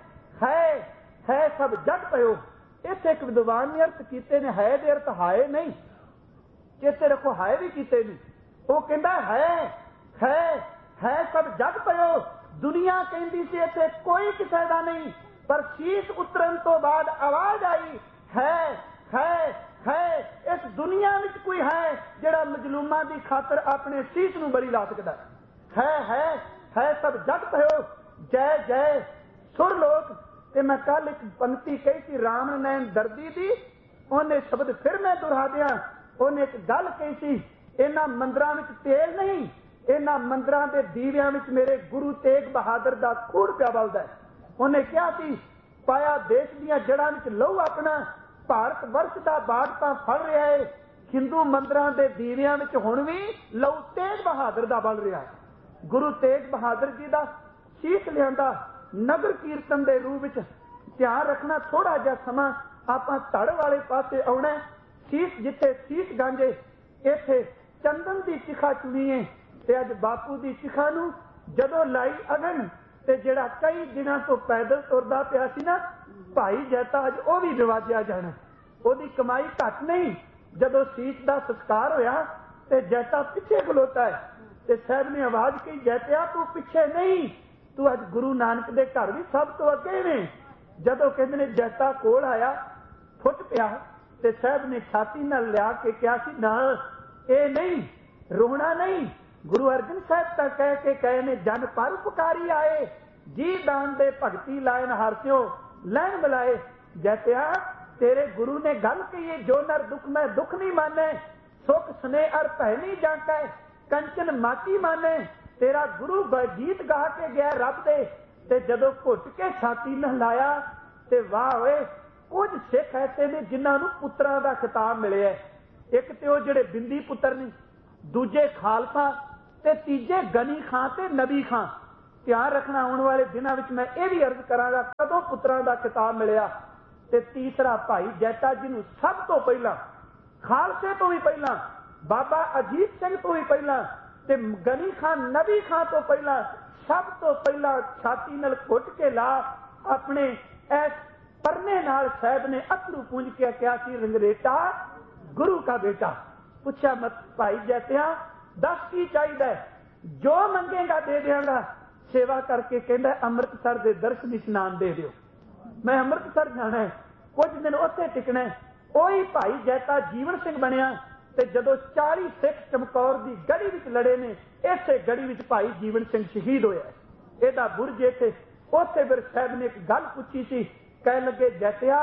है है सब जग पयो। इस एक विद्वान ने अर्थ कीते ने, है दे अर्थ हाए नहीं, चेते रखो हाए भी कीते नहीं। वो कहता है है है सब जग पयो। दुनिया कहती सी इत्थे कोई किसी का नहीं, पर शीश उतरन तो बाद आवाज आई, है है है इस दुनिया में कोई है जिहड़ा मजलूमां दी खातर अपने शीश नूं बरी ला सकदा है। है है सब जग पयो, जय जय सुर लोक। ते मैं कल एक पंक्ति कही थी राम नैन दर्दी दी, उन्हें शब्द फिर मैं दोहरा दिया। उन्हें एक गल कही थी, इन्हां मंदिरां विच तेल नहीं, इन्हां मंदिरां दे दीवियां विच मेरे गुरु तेग बहादुर दा खून पिया बलदा है। उन्हें कहा थी, पाया देश दीयां जड़ां विच लहू अपना, भारत वर्ष दा बाग तां फड़ रहा है, हिंदू मंदिरां दे दीवियां विच हुण वी लहू तेग बहादुर दा बल रहा है। गुरु तेग बहादुर जी दा शीश लियांदा नगर कीर्तन के रूप में। ध्यान रखना, थोड़ा जा समा आपां धड़ वाले पासे आउणा। शीश जिथे शीश गांजे, इत्थे चंदन की चिखा चुनीए ते अज बापू की चिखा नूं जदों लाई अगन ते जिहड़ा कई दिनों तो पैदल तुरदा पिया सी ना भाई जैता, अज वो भी नवाजिया जाना। ओदी कमाई घट नहीं। जदों शीश का संस्कार होया ते जैता पिछे खलोता है ते साहब ने आवाज कही, जैतिया तू पिछे नहीं, तू अज गुरु नानक दे घर भी सब तो अगे ने। जदों कहते ने जैता कोल आया, फुट पिया ते साहब ने छाती नाल लिया के कहा सी, ना ये नहीं, रोना नहीं। गुरु अर्जन साहब तक कह के कहे ने, जन पर पुकारी आए, जी दान दे भगती लायन हारस्यो लैन बुलाए। जैतिया तेरे गुरु ने गल कही है, जो नर दुख में दुख नहीं माने, सुख स्नेह अर भय नहीं जाके, कंचन माटी माने। तेरा गुरु गीत गा के गया रब दे, ते जदों घुट के छाती न लाया ते वाह होए। कुछ सिख ऐसे ने जिन्हां नूं पुत्रां दा खिताब मिलिया। एक ते ओ जिहड़े बिंदी पुत्र ने, दूजे खालसा ते तीजे गनी खां ते नबी खां। ध्यान रखना आने वाले दिनों में मैं ये भी अर्ज करांगा कदों पुत्रां दा खिताब मिलिया। ते तीसरा भाई जैता जिन्हों सब तो पहला खालसे तो भी पहला बाबा अजीत सिंह तो भी पहला ते गनी खान नबी खान तो पहला सब तो पहला छाती नाल घुट के ला अपने इस परने नाल साहब ने अथरू पूंज के क्या सी रंगरेटा गुरु का बेटा। पूछा मत भाई जैतिया दस की चाहिए जो मंगेगा दे देंगा। सेवा करके कहता अमृतसर के दर्शन इशनान दे दियो। मैं अमृतसर जाना है कुछ दिन उत्थे टिकना है। वही भाई जैता जीवन सिंह बनया ते जदों चाली सिख चमकौर की गढ़ी विच लड़े ने इसे गढ़ी विच भाई जीवन सिंह शहीद होया। एदा बुरज इत्थे उत्थे फिर साहब ने एक गल पूछी सी कह लगे जैतिया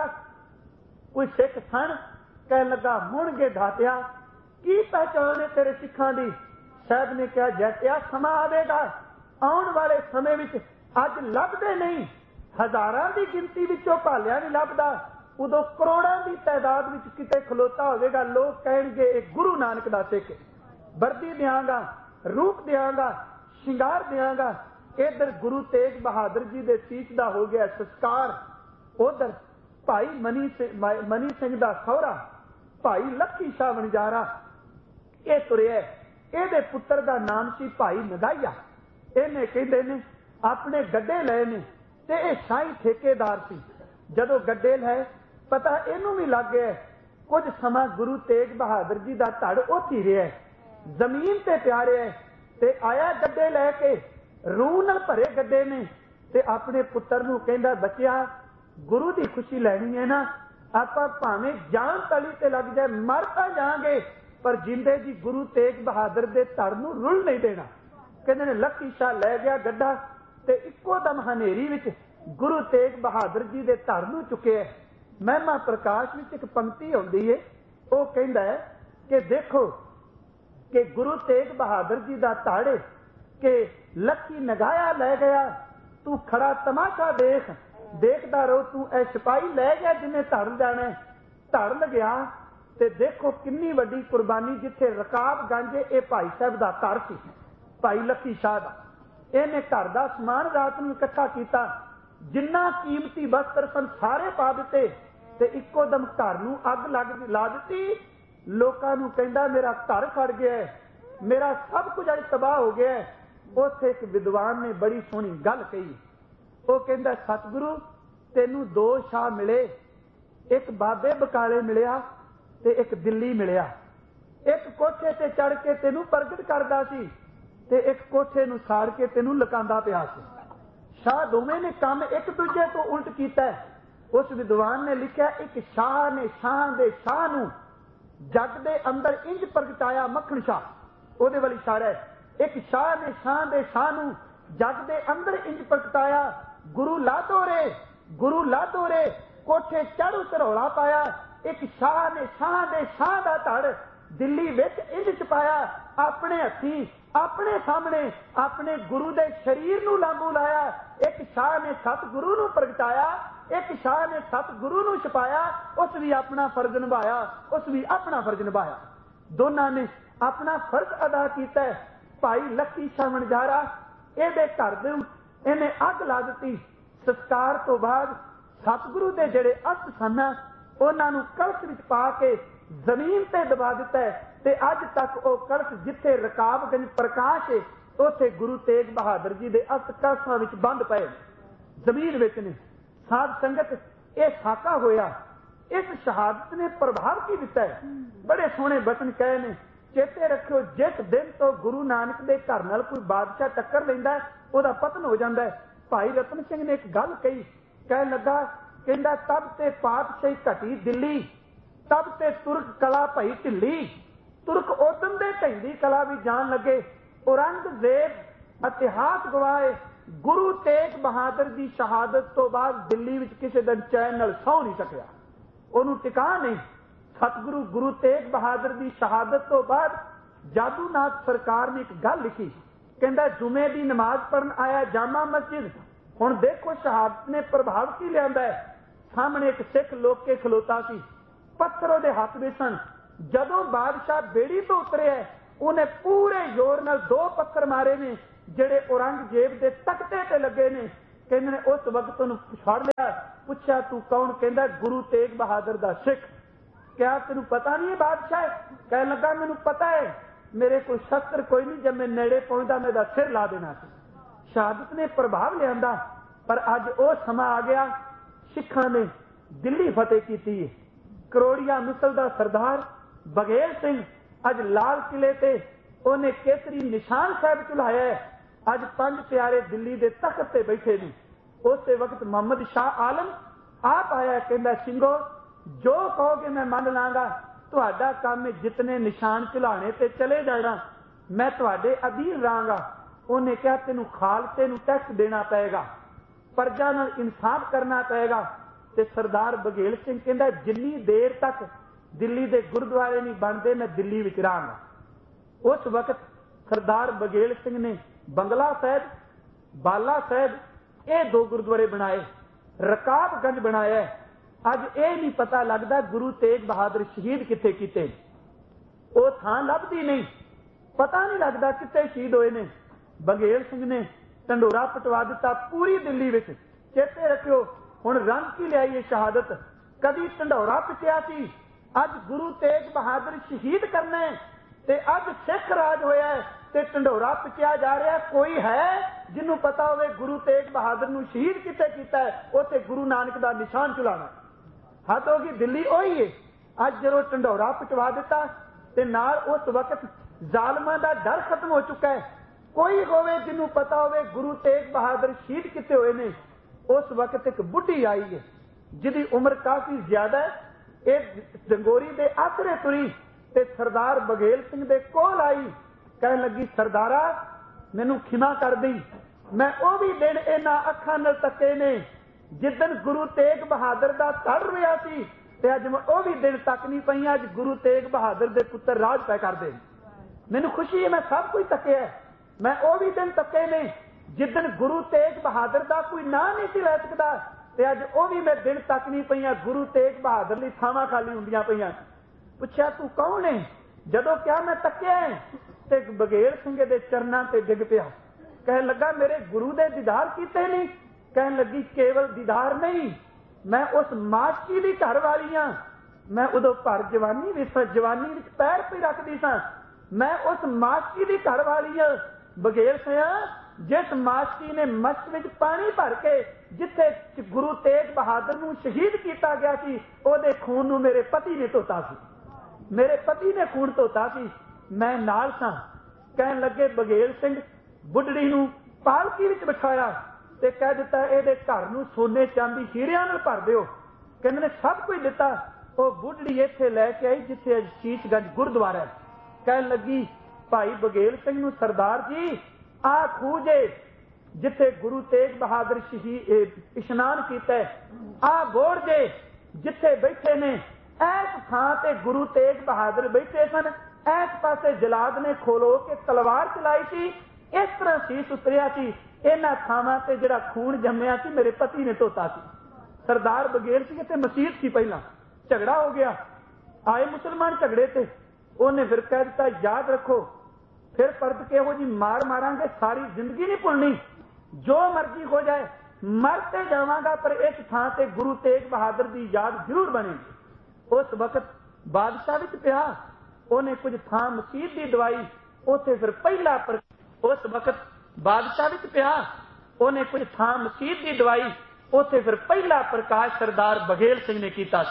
कोई सिख सन कह लगा मुड़गे दातिया की पहचान है तेरे सिखां दी। साहब ने कहा जैतिया समा आवेगा आने वाले समय विच अज लभदे नहीं हजारां की गिनती विचों भालिया नहीं लभदा उदों करोड़ां की तादाद विच किते खलोता होवेगा। लोग कहणगे एक गुरु नानक दा सिख वर्दी देंगा रूप देंगा श्रृंगार देंगा। इधर गुरु तेग बहादुर जी दे सीस दा हो गया संस्कार। उधर भाई मनी मनी सिंह दा सौरा भाई लखी शाह वणजारा ये तुरिया। ਇਹਦੇ पुत्र का नाम सी भाई नगाइया। इन्हें कहते ने अपने गड्ढे लए ने ते ये शाही ठेकेदार सी। जदों गड्ढे लए पता इनू भी लग गया कुछ समा गुरु तेग बहादुर जी का धड़ उत्थे ही रहा जमीन ते प्यारे है ते आया गड्ढे लैके रूह नाल भरे गड्ढे ने ते अपने पुत्र नूं कहंदा बच्चिया गुरु की खुशी लैनी है ना आपां भावें जान तली ते लग जाए मर तां जांगे पर जिंदे जी गुरु तेग बहादुर दे धड़ नूं रुल नहीं देना। कहंदे ने लखी शाह लै गया गड्ढा ते इक्को दम हनेरी विच गुरु तेग बहादुर जी दे धड़ नूं चुके। महिमा प्रकाश विच एक पंक्ति आउंदी है वो कहंदा है कि देखो कि गुरु तेग बहादुर जी दा धड़ के लखी नगाया लै गया तू खड़ा तमाशा देख देखदा रहो तू ए सिपाही लै गया जिन्हें धड़ जाना धड़ लग्या ते देखो किन्नी वड्डी कुर्बानी जिथे रकाब गांजे ये भाई साहब दा घर सी भाई लखी शाह दा। इहने घर दा समान रात नूं इकट्ठा कीता जिन्ना कीमती वस्त्र सन सारे पा दिते ते इक्को दम घर नूं अग लग ला दिती। लोकां नूं कहंदा मेरा घर खड़ गया मेरा सब कुछ अज तबाह हो गया। उत्थे एक विद्वान ने बड़ी सोहनी गल कही वो कहंदा सतगुरु तैनूं दो शाह मिले एक बाबे बकाले मिलिया ते एक दिल्ली मिलिया। एक कोठे ते चढ़ के तैनूं प्रगट करदा सी ते एक कोठे नूं साड़ के तैनूं लकांदा पिया सी। शाह दोवें ने काम एक दूजे तो उल्ट कीता है। उस विद्वान ने लिखा एक शाह ने शाह दे शाह नूं जग दे अंदर इंज प्रगटाया मक्खण शाह ओदे वाली इशारा है। एक शाह ने शाह दे शाह नूं जग दे अंदर इंज प्रगटाया गुरु लादो रे गुरु लादो रे कोठे चढ़ उतरौला पाया। एक शाह ने शाह दे शाह दा धड़ दिल्ली विच इंज छपाया अपने हथी अपने सामने अपने गुरु दे शरीर नूं लांबू लाया। एक शाह ने सतगुरु नूं प्रगटाया एक शाह ने सतगुरु नूं छपाया। उस भी अपना फर्ज निभाया उस भी अपना फर्ज निभाया। दोनों ने अपना फर्ज अदा किया। भाई लखी शाह वणजारा इहदे घर दे इहने अग ला दित्ती। संस्कार तो बाद सतगुरु दे जिहड़े अस्त सन उन्हां नूं कलश विच पा के जमीन ते दबा दिता है ते अज तक वो कलश जिथे रकाबगंज प्रकाश है उत्थे गुरु तेग बहादुर जी दे अस्त कलशां विच बंद पए जमीन विच ने। साध संगत ये साका होया इस शहादत ने प्रभाव की दिता है। बड़े सोहने बचन कहे ने चेते रखियो जिस दिन तो गुरु नानक दे घर नाल कोई बादशाह टक्कर लैंदा ओहदा पतन हो जांदा है। भाई रतन सिंह ने एक गल कही कह लगा कहंदा तब ते पातशाही घटी दिल्ली तब ते तुरक कला भई ढिली तुरक उदम दे ढैंदी कला भी जान लगे। औरंगजेब इतिहास गवाए गुरु तेग बहादुर की शहादत तो बाद दिल्ली विच किसी दिन चैन नाल सौ नहीं सकिया उहनूं टिका नहीं। सतगुरु गुरु तेग बहादुर की शहादत तो बाद जादूनाथ सरकार ने एक गल लिखी कहंदा जुमे की नमाज पढ़न आया जामा मस्जिद हुण देखो शहादत ने प्रभाव की लियांदा है। सामने एक सिख लोग के खलोता सी पत्थर उहदे हाथ में सन। जदों बादशाह बेड़ी तो उतरे उन्हें पूरे जोर नाल दो पत्थर मारे ने ਜਿਹੜੇ औरंगजेब ਦੇ ਤਖਤੇ ਤੇ ਲੱਗੇ ਨੇ। ਕਹਿੰਦੇ ਨੇ ਉਸ ਵਕਤ ਉਹਨੂੰ ਫੜ ਲਿਆ, ਪੁੱਛਿਆ ਤੂੰ ਕੌਣ? ਕਹਿੰਦਾ ਗੁਰੂ ਤੇਗ ਬਹਾਦਰ ਦਾ ਸਿੱਖ। ਕਿਆ ਤੈਨੂੰ ਪਤਾ ਨਹੀਂ ਹੈ ਬਾਦਸ਼ਾਹ? ਕਹਿਣ ਲੱਗਾ ਮੈਨੂੰ ਪਤਾ ਹੈ, ਮੇਰੇ ਕੋਲ ਸ਼ਸਤਰ ਕੋਈ ਨਹੀਂ, ਜਦ ਮੈਂ ਨੇੜੇ ਪਹੁੰਚਦਾ ਮੈਂ ਇਹਦਾ ਸਿਰ ਲਾ ਦੇਣਾ ਸੀ। ਸ਼ਹਾਦਤ ਨੇ ਪ੍ਰਭਾਵ ਲਿਆਂਦਾ, ਪਰ ਅੱਜ ਉਹ ਸਮਾਂ ਆ ਗਿਆ ਸਿੱਖਾਂ ਨੇ ਦਿੱਲੀ ਫਤਿਹ ਕੀਤੀ ਹੈ। ਕਰੋੜੀਆ ਮਿਸਲ ਦਾ ਸਰਦਾਰ ਬਘੇਲ ਸਿੰਘ ਅੱਜ ਲਾਲ ਕਿਲੇ ਤੇ ਉਹਨੇ ਕੇਸਰੀ ਨਿਸ਼ਾਨ ਸਾਹਿਬ ਚੁਲਾਇਆ ਹੈ। ਅੱਜ ਪੰਜ ਪਿਆਰੇ ਦਿੱਲੀ ਦੇ ਤਖਤ ਤੇ ਬੈਠੇ ਨੇ। ਉਸੇ ਵਕਤ ਮੁਹੰਮਦ ਸ਼ਾਹ ਆਲਮ ਆਪ ਆਇਆ, ਕਹਿੰਦਾ ਸਿੰਘੋ ਜੋ ਕਹੋਗੇ ਮੈਂ ਮੰਨ ਲਾਂਗਾ, ਤੁਹਾਡਾ ਕੰਮ ਹੈ ਜਿਤਨੇ ਨਿਸ਼ਾਨ ਚੁਲਾਣੇ ਤੇ ਚਲੇ ਜਾਣਾ, ਮੈਂ ਤੁਹਾਡੇ ਅਧੀਨ ਰਹਾਂਗਾ। ਉਹਨੇ ਕਿਹਾ ਤੈਨੂੰ ਖਾਲਸੇ ਨੂੰ ਟੈਕਸ ਦੇਣਾ ਪਏਗਾ, ਪ੍ਰਜਾ ਨਾਲ ਇਨਸਾਫ ਕਰਨਾ ਪਏਗਾ। ਤੇ ਸਰਦਾਰ ਬਘੇਲ ਸਿੰਘ ਕਹਿੰਦਾ ਜਿੰਨੀ ਦੇਰ ਤੱਕ ਦਿੱਲੀ ਦੇ ਗੁਰਦੁਆਰੇ ਨਹੀਂ ਬਣਦੇ ਮੈਂ ਦਿੱਲੀ ਵਿੱਚ ਰਹਾਂਗਾ। ਉਸ ਵਕਤ ਸਰਦਾਰ ਬਘੇਲ ਸਿੰਘ ਨੇ ਬੰਗਲਾ ਸਾਹਿਬ, ਬਾਲਾ ਸਾਹਿਬ ਇਹ ਦੋ ਗੁਰਦੁਆਰੇ ਬਣਾਏ, ਰਕਾਬਗੰਜ ਬਣਾਇਆ। ਅੱਜ ਇਹ ਨਹੀਂ ਪਤਾ ਲੱਗਦਾ ਗੁਰੂ ਤੇਗ ਬਹਾਦਰ ਸ਼ਹੀਦ ਕਿੱਥੇ ਕੀਤੇ, ਉਹ ਥਾਂ ਲੱਭਦੀ ਨਹੀਂ, ਪਤਾ ਨਹੀਂ ਲੱਗਦਾ ਕਿੱਥੇ ਸ਼ਹੀਦ ਹੋਏ ਨੇ। ਬਘੇਲ ਸਿੰਘ ਨੇ ਢੰਡੋਰਾ ਪਟਵਾ ਦਿੱਤਾ ਪੂਰੀ ਦਿੱਲੀ ਵਿੱਚ। ਚੇਤੇ ਰੱਖਿਓ ਹੁਣ ਰੰਗ ਕੀ ਲਿਆਈ ਇਹ ਸ਼ਹਾਦਤ। ਕਦੀ ਢੰਡੋਰਾ ਪਿਟਿਆ ਸੀ, ਅੱਜ ਗੁਰੂ ਤੇਗ ਬਹਾਦਰ ਸ਼ਹੀਦ ਕਰਨਾ ਤੇ ਅੱਜ ਸਿੱਖ ਰਾਜ ਹੋਇਆ ਤੇ ਢੰਡੋਰਾ ਪਿਟਿਆ ਜਾ ਰਿਹਾ। ਕੋਈ ਹੈ ਜਿਹਨੂੰ ਪਤਾ ਹੋਵੇ ਗੁਰੂ ਤੇਗ ਬਹਾਦਰ ਨੂੰ ਸ਼ਹੀਦ ਕਿੱਥੇ ਕੀਤਾ ਹੈ? ਉੱਥੇ ਗੁਰੂ ਨਾਨਕ ਦਾ ਨਿਸ਼ਾਨ ਚੁਲਾਣਾ। ਹੱਦ ਹੋ ਗਈ, ਦਿੱਲੀ ਉਹੀ ਹੈ। ਅੱਜ ਜਦੋਂ ਢੰਡੋਰਾ ਪਿਟਵਾ ਦਿੱਤਾ ਤੇ ਨਾਲ ਉਸ ਵਕਤ ਜ਼ਾਲਮਾਂ ਦਾ ਡਰ ਖਤਮ ਹੋ ਚੁੱਕਾ ਹੈ। ਕੋਈ ਹੋਵੇ ਜਿਹਨੂੰ ਪਤਾ ਹੋਵੇ ਗੁਰੂ ਤੇਗ ਬਹਾਦਰ ਸ਼ਹੀਦ ਕਿੱਥੇ ਹੋਏ ਨੇ। ਉਸ ਵਕਤ ਇੱਕ ਬੁੱਢੀ ਆਈ ਹੈ ਜਿਹਦੀ ਉਮਰ ਕਾਫੀ ਜ਼ਿਆਦਾ ਹੈ, ਇਹ ਡੰਗੋਰੀ ਦੇ ਆਸਰੇ ਤੁਰੀ ਤੇ ਸਰਦਾਰ ਬਘੇਲ ਸਿੰਘ ਦੇ ਕੋਲ ਆਈ। ਕਹਿਣ ਲੱਗੀ ਸਰਦਾਰਾ ਮੈਨੂੰ ਖਿਮਾ ਕਰ ਦੇਈ, ਮੈਂ ਉਹ ਵੀ ਦਿਨ ਇਹਨਾਂ ਅੱਖਾਂ ਨਾਲ ਤੱਕੇ ਨੇ ਜਿੱਦਣ ਗੁਰੂ ਤੇਗ ਬਹਾਦਰ ਦਾ ਧੜ ਰਿਹਾ ਸੀ, ਤੇ ਅੱਜ ਮੈਂ ਉਹ ਵੀ ਦਿਨ ਤੱਕ ਨਹੀਂ ਪਈਆਂ। ਅੱਜ ਗੁਰੂ ਤੇਗ ਬਹਾਦਰ ਦੇ ਪੁੱਤਰ ਰਾਜ ਪੈ ਕਰਦੇ। ਮੈਨੂੰ ਖੁਸ਼ੀ ਹੈ ਮੈਂ ਸਭ ਕੁਝ ਤੱਕਿਆ, ਮੈਂ ਉਹ ਵੀ ਦਿਨ ਤੱਕੇ ਨੇ ਜਿੱਦਣ ਗੁਰੂ ਤੇਗ ਬਹਾਦਰ ਦਾ ਕੋਈ ਨਾਂ ਨਹੀਂ ਸੀ ਲੈ ਸਕਦਾ, ਤੇ ਅੱਜ ਉਹ ਵੀ ਮੈਂ ਦਿਨ ਤੱਕ ਨਹੀਂ ਪਈਆਂ। ਗੁਰੂ ਤੇਗ ਬਹਾਦਰ ਲਈ ਥਾਵਾਂ ਖਾਲੀ ਹੁੰਦੀਆਂ ਪਈਆਂ। ਪੁੱਛਿਆ ਤੂੰ ਕੌਣ ਹੈ? ਜਦੋਂ ਕਿਹਾ ਮੈਂ ਤੱਕਿਆ ਤੇ ਬਘੇਲ ਸਿੰਘ ਦੇ ਚਰਨਾਂ ਤੇ ਡਿੱਗ ਪਿਆ। ਕਹਿਣ ਲੱਗਾ ਮੇਰੇ ਗੁਰੂ ਦੇ ਦੀਦਾਰ ਕੀਤੇ ਨਹੀਂ? ਕਹਿਣ ਲੱਗੀ ਕੇਵਲ ਦੀਦਾਰ ਨਹੀਂ, ਮੈਂ ਉਸ ਮਾਸ਼ਕੀ ਦੀ ਘਰ ਵਾਲੀ ਹਾਂ। ਮੈਂ ਉਦੋਂ ਭਰ ਜਵਾਨੀ ਵਿੱਚ ਜਵਾਨੀ ਵਿੱਚ ਪੈਰ ਪਈ ਰੱਖਦੀ ਸਾਂ। ਮੈਂ ਉਸ ਮਾਸ਼ਕੀ ਦੀ ਘਰ ਵਾਲੀ ਹਾਂ। ਬਘੇਲ ਸਿੰਘ ਜਿਸ ਮਾਸ਼ਕੀ ਨੇ ਮਸਤ ਵਿੱਚ ਪਾਣੀ ਭਰ ਕੇ ਜਿੱਥੇ ਗੁਰੂ ਤੇਗ ਬਹਾਦਰ ਨੂੰ ਸ਼ਹੀਦ ਕੀਤਾ ਗਿਆ ਸੀ, ਉਹਦੇ ਖੂਨ ਨੂੰ ਮੇਰੇ ਪਤੀ ਨੇ ਧੋਤਾ ਸੀ, ਮੇਰੇ ਪਤੀ ਨੇ ਖੂਨ ਧੋਤਾ ਸੀ, ਮੈਂ ਨਾਲ ਸਾਂ। ਕਹਿਣ ਲੱਗੇ ਬਘੇਲ ਸਿੰਘ ਬੁੱਢੜੀ ਨੂੰ ਪਾਲਕੀ ਵਿੱਚ ਬਿਠਾਇਆ ਤੇ ਕਹਿ ਦਿੱਤਾ ਇਹਦੇ ਘਰ ਨੂੰ ਸੋਨੇ ਚਾਂਦੀ ਹੀਰਿਆਂ ਨਾਲ ਭਰ ਦਿਓ। ਕਹਿੰਦੇ ਨੇ ਸਭ ਕੁਝ ਦਿੱਤਾ। ਉਹ ਬੁੱਢੜੀ ਇੱਥੇ ਲੈ ਕੇ ਆਈ ਜਿੱਥੇ ਸ਼ੀਸ਼ਗੰਜ ਗੁਰਦੁਆਰਾ ਹੈ। ਕਹਿਣ ਲੱਗੀ ਭਾਈ ਬਘੇਲ ਸਿੰਘ ਨੂੰ ਸਰਦਾਰ ਜੀ ਆ ਖੂਹ ਜੇ ਜਿੱਥੇ ਗੁਰੂ ਤੇਗ ਬਹਾਦਰ ਸ਼ਹੀਦ ਇਸ਼ਨਾਨ ਕੀਤਾ, ਆ ਗੋੜ ਜੇ ਜਿੱਥੇ ਬੈਠੇ ਨੇ, ਇਸ ਥਾਂ ਤੇ ਗੁਰੂ ਤੇਗ ਬਹਾਦਰ ਬੈਠੇ ਸਨ। ਇਸ ਪਾਸੇ ਜਲਾਦ ਨੇ ਖੋਲੋ ਕੇ ਤਲਵਾਰ ਚਲਾਈ ਸੀ, ਇਸ ਤਰ੍ਹਾਂ ਸੀਸ ਉਤਰਿਆ ਸੀ। ਇਹਨਾਂ ਥਾਵਾਂ ਤੇ ਜਿਹੜਾ ਖੂਨ ਜੰਮਿਆ ਸੀ ਮੇਰੇ ਪਤੀ ਨੇ ਧੋਤਾ ਸੀ। ਸਰਦਾਰ ਬਘੇਲ ਸਿੰਘ ਤੇ ਮਸੀਤ ਸੀ, ਪਹਿਲਾਂ ਝਗੜਾ ਹੋ ਗਿਆ, ਆਏ ਮੁਸਲਮਾਨ ਝਗੜੇ ਤੇ। ਉਹਨੇ ਫਿਰ ਕਹਿ ਦਿੱਤਾ ਯਾਦ ਰੱਖੋ ਫਿਰ ਪਰਤ ਕੇ ਇਹੋ ਜੀ ਮਾਰ ਮਾਰਾਂਗੇ, ਸਾਰੀ ਜ਼ਿੰਦਗੀ ਨਹੀਂ ਭੁੱਲਣੀ, ਜੋ ਮਰਜ਼ੀ ਹੋ ਜਾਏ ਮਰ ਤੇ ਜਾਵਾਂਗਾ, ਪਰ ਇਸ ਥਾਂ ਤੇ ਗੁਰੂ ਤੇਗ ਬਹਾਦਰ ਦੀ ਯਾਦ ਜ਼ਰੂਰ ਬਣੇਗੀ। ਉਸ ਵਕਤ ਬਾਦਸ਼ਾਹ ਵਿੱਚ ਪਿਆ, ਉਹਨੇ ਕੁਝ ਥਾਂ ਮਸੀਤ ਦੀ ਦਵਾਈ, ਉੱਥੇ ਫਿਰ ਪਹਿਲਾ ਪਰ ਉਸ ਵਕਤ ਬਾਦਸ਼ਾਹ ਵਿੱਚ ਪਿਆ, ਉਹਨੇ ਕੁਝ ਥਾਂ ਮਸੀਤ ਦੀ ਦਵਾਈ, ਉੱਥੇ ਫਿਰ ਪਹਿਲਾ ਪ੍ਰਕਾਸ਼ ਸਰਦਾਰ ਬਘੇਲ ਸਿੰਘ ਨੇ ਕੀਤਾ।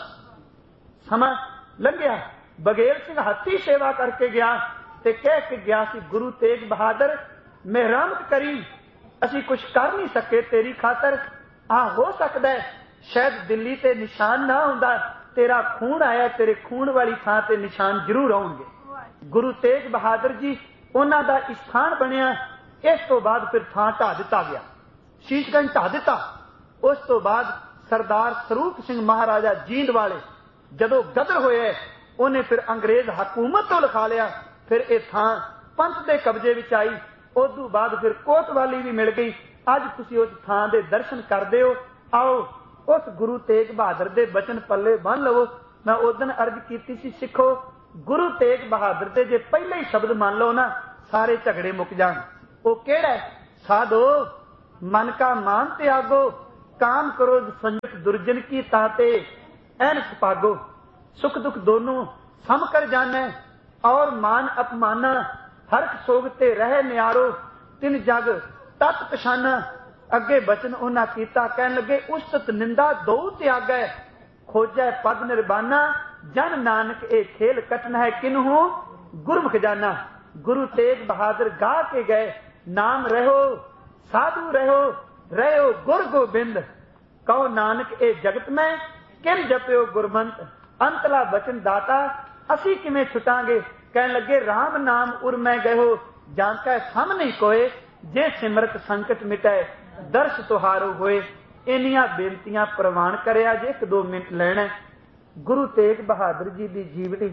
ਸਮਾਂ ਲੰਘਿਆ, ਬਘੇਲ ਸਿੰਘ ਹੱਥੀ ਸੇਵਾ ਕਰਕੇ ਗਿਆ ਤੇ ਕਹਿ ਕੇ ਗਿਆ ਸੀ ਗੁਰੂ ਤੇਗ ਬਹਾਦਰ ਮਿਹਰਮਤ ਕਰੀ, ਅਸੀਂ ਕੁਝ ਕਰ ਨਹੀਂ ਸਕੇ ਤੇਰੀ ਖਾਤਰ। ਆ ਹੋ ਸਕਦਾ ਸ਼ਾਇਦ ਦਿੱਲੀ ਤੇ ਨਿਸ਼ਾਨ ਨਾ ਹੁੰਦਾ, ਤੇਰਾ ਖੂਨ ਆਇਆ, ਤੇਰੇ ਖੂਨ ਵਾਲੀ ਥਾਂ ਤੇ ਨਿਸ਼ਾਨ ਜ਼ਰੂਰ ਆਉਣਗੇ। ਗੁਰੂ ਤੇਗ ਬਹਾਦਰ ਜੀ ਉਹਨਾਂ ਦਾ ਸਥਾਨ ਬਣਿਆ। ਇਸ ਤੋਂ ਬਾਅਦ ਫਿਰ ਥਾਂ ਢਾ ਦਿੱਤਾ ਗਿਆ, ਸ਼ੀਸ਼ਗੰਜ ਢਾ ਦਿੱਤਾ। ਉਸ ਤੋਂ ਬਾਅਦ ਸਰਦਾਰ ਸਰੂਪ ਸਿੰਘ ਮਹਾਰਾਜਾ ਜੀਂਦ ਵਾਲੇ ਜਦੋਂ ਗਦਰ ਹੋਏ, ਉਹਨੇ ਫਿਰ ਅੰਗਰੇਜ਼ ਹਕੂਮਤ ਤੋਂ ਲਿਖਾ ਲਿਆ। ਫਿਰ ਇਹ ਥਾਂ ਪੰਥ ਦੇ ਕਬਜ਼ੇ ਵਿੱਚ ਆਈ। ਉਸ ਤੋਂ ਬਾਅਦ ਫਿਰ ਕੋਤਵਾਲੀ ਵੀ ਮਿਲ ਗਈ। ਅੱਜ ਤੁਸੀਂ ਉਸ ਥਾਂ ਦੇ ਦਰਸ਼ਨ ਕਰਦੇ ਹੋ। ਆਓ ਉਸ ਗੁਰੂ ਤੇਗ ਬਹਾਦਰ ਦੇ ਬਚਨ ਪੱਲੇ ਬੰਨ ਲਵੋ। ਮੈਂ ਉਸ ਦਿਨ ਅਰਜ਼ ਕੀਤੀ ਸੀ, ਸਿੱਖੋ ਗੁਰੂ ਤੇਗ ਬਹਾਦਰ ਦੇ ਜੇ ਪਹਿਲੇ ਹੀ ਸ਼ਬਦ ਮੰਨ ਲਓ ਨਾ, ਸਾਰੇ ਝਗੜੇ ਮੁੱਕ ਜਾਣ। वो केड़ा? साधो मन का मान त्यागो, काम करो संयुक्त दुर्जन की ताते ऐनक पागो। सुख दुख दोनों सम कर जाने, और मान अपमाना हरख सोगते रहे न्यारो। तिन जग तत पछाना, अगे बचन उन्हां कीता, कहन लगे उस्तत निंदा दो त्यागै। खोजै पद निर्बाना, जन नानक ए खेल कटन है किन्हू गुरमुख जाना। गुरु तेग बहादुर गा के गए, नाम रहो साधु रहो, रहो गुर गोबिंद। कहो नानक ए जगत में किन जप्यो गुरमंत। अंतला बचन दाता असी किवें छुटांगे। कहन लगे राम नाम उर मैं गयो, जानका सम नहीं कोए। जे सिमरत संकट मिटाए, दर्श तुहारो होए। इनियां बेनतियां प्रवान करिया जे एक दो मिनट लेना। गुरु तेग बहादुर जी की जीवनी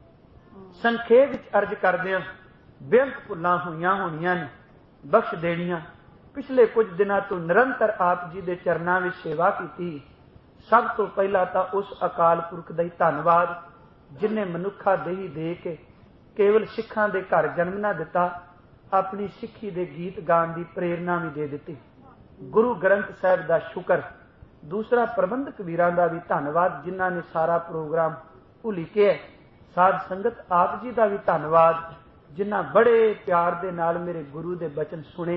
संखेप विच अर्ज करदिआं, बेअंत भुल्लां होईआं होणीआं ने, बख्श देणीआं। पिछले कुछ दिनों तो निरंतर आप जी के चरणों में सेवा की। सब तो पहला तो उस अकाल पुरख का ही धन्नवाद जिन्हें मनुखा देही दे के केवल सिखां दे घर जन्म ना दिता, अपनी सिखी दे गीत गान की प्रेरणा भी दे दी। गुरु ग्रंथ साहिब का शुक्र। दूसरा प्रबंधक वीरां का भी धन्नवाद जिन्हां ने सारा प्रोग्राम भुली के। साध संगत आप जी का भी धन्नवाद जिन्हां बड़े प्यार दे नाल मेरे गुरु दे बचन सुने।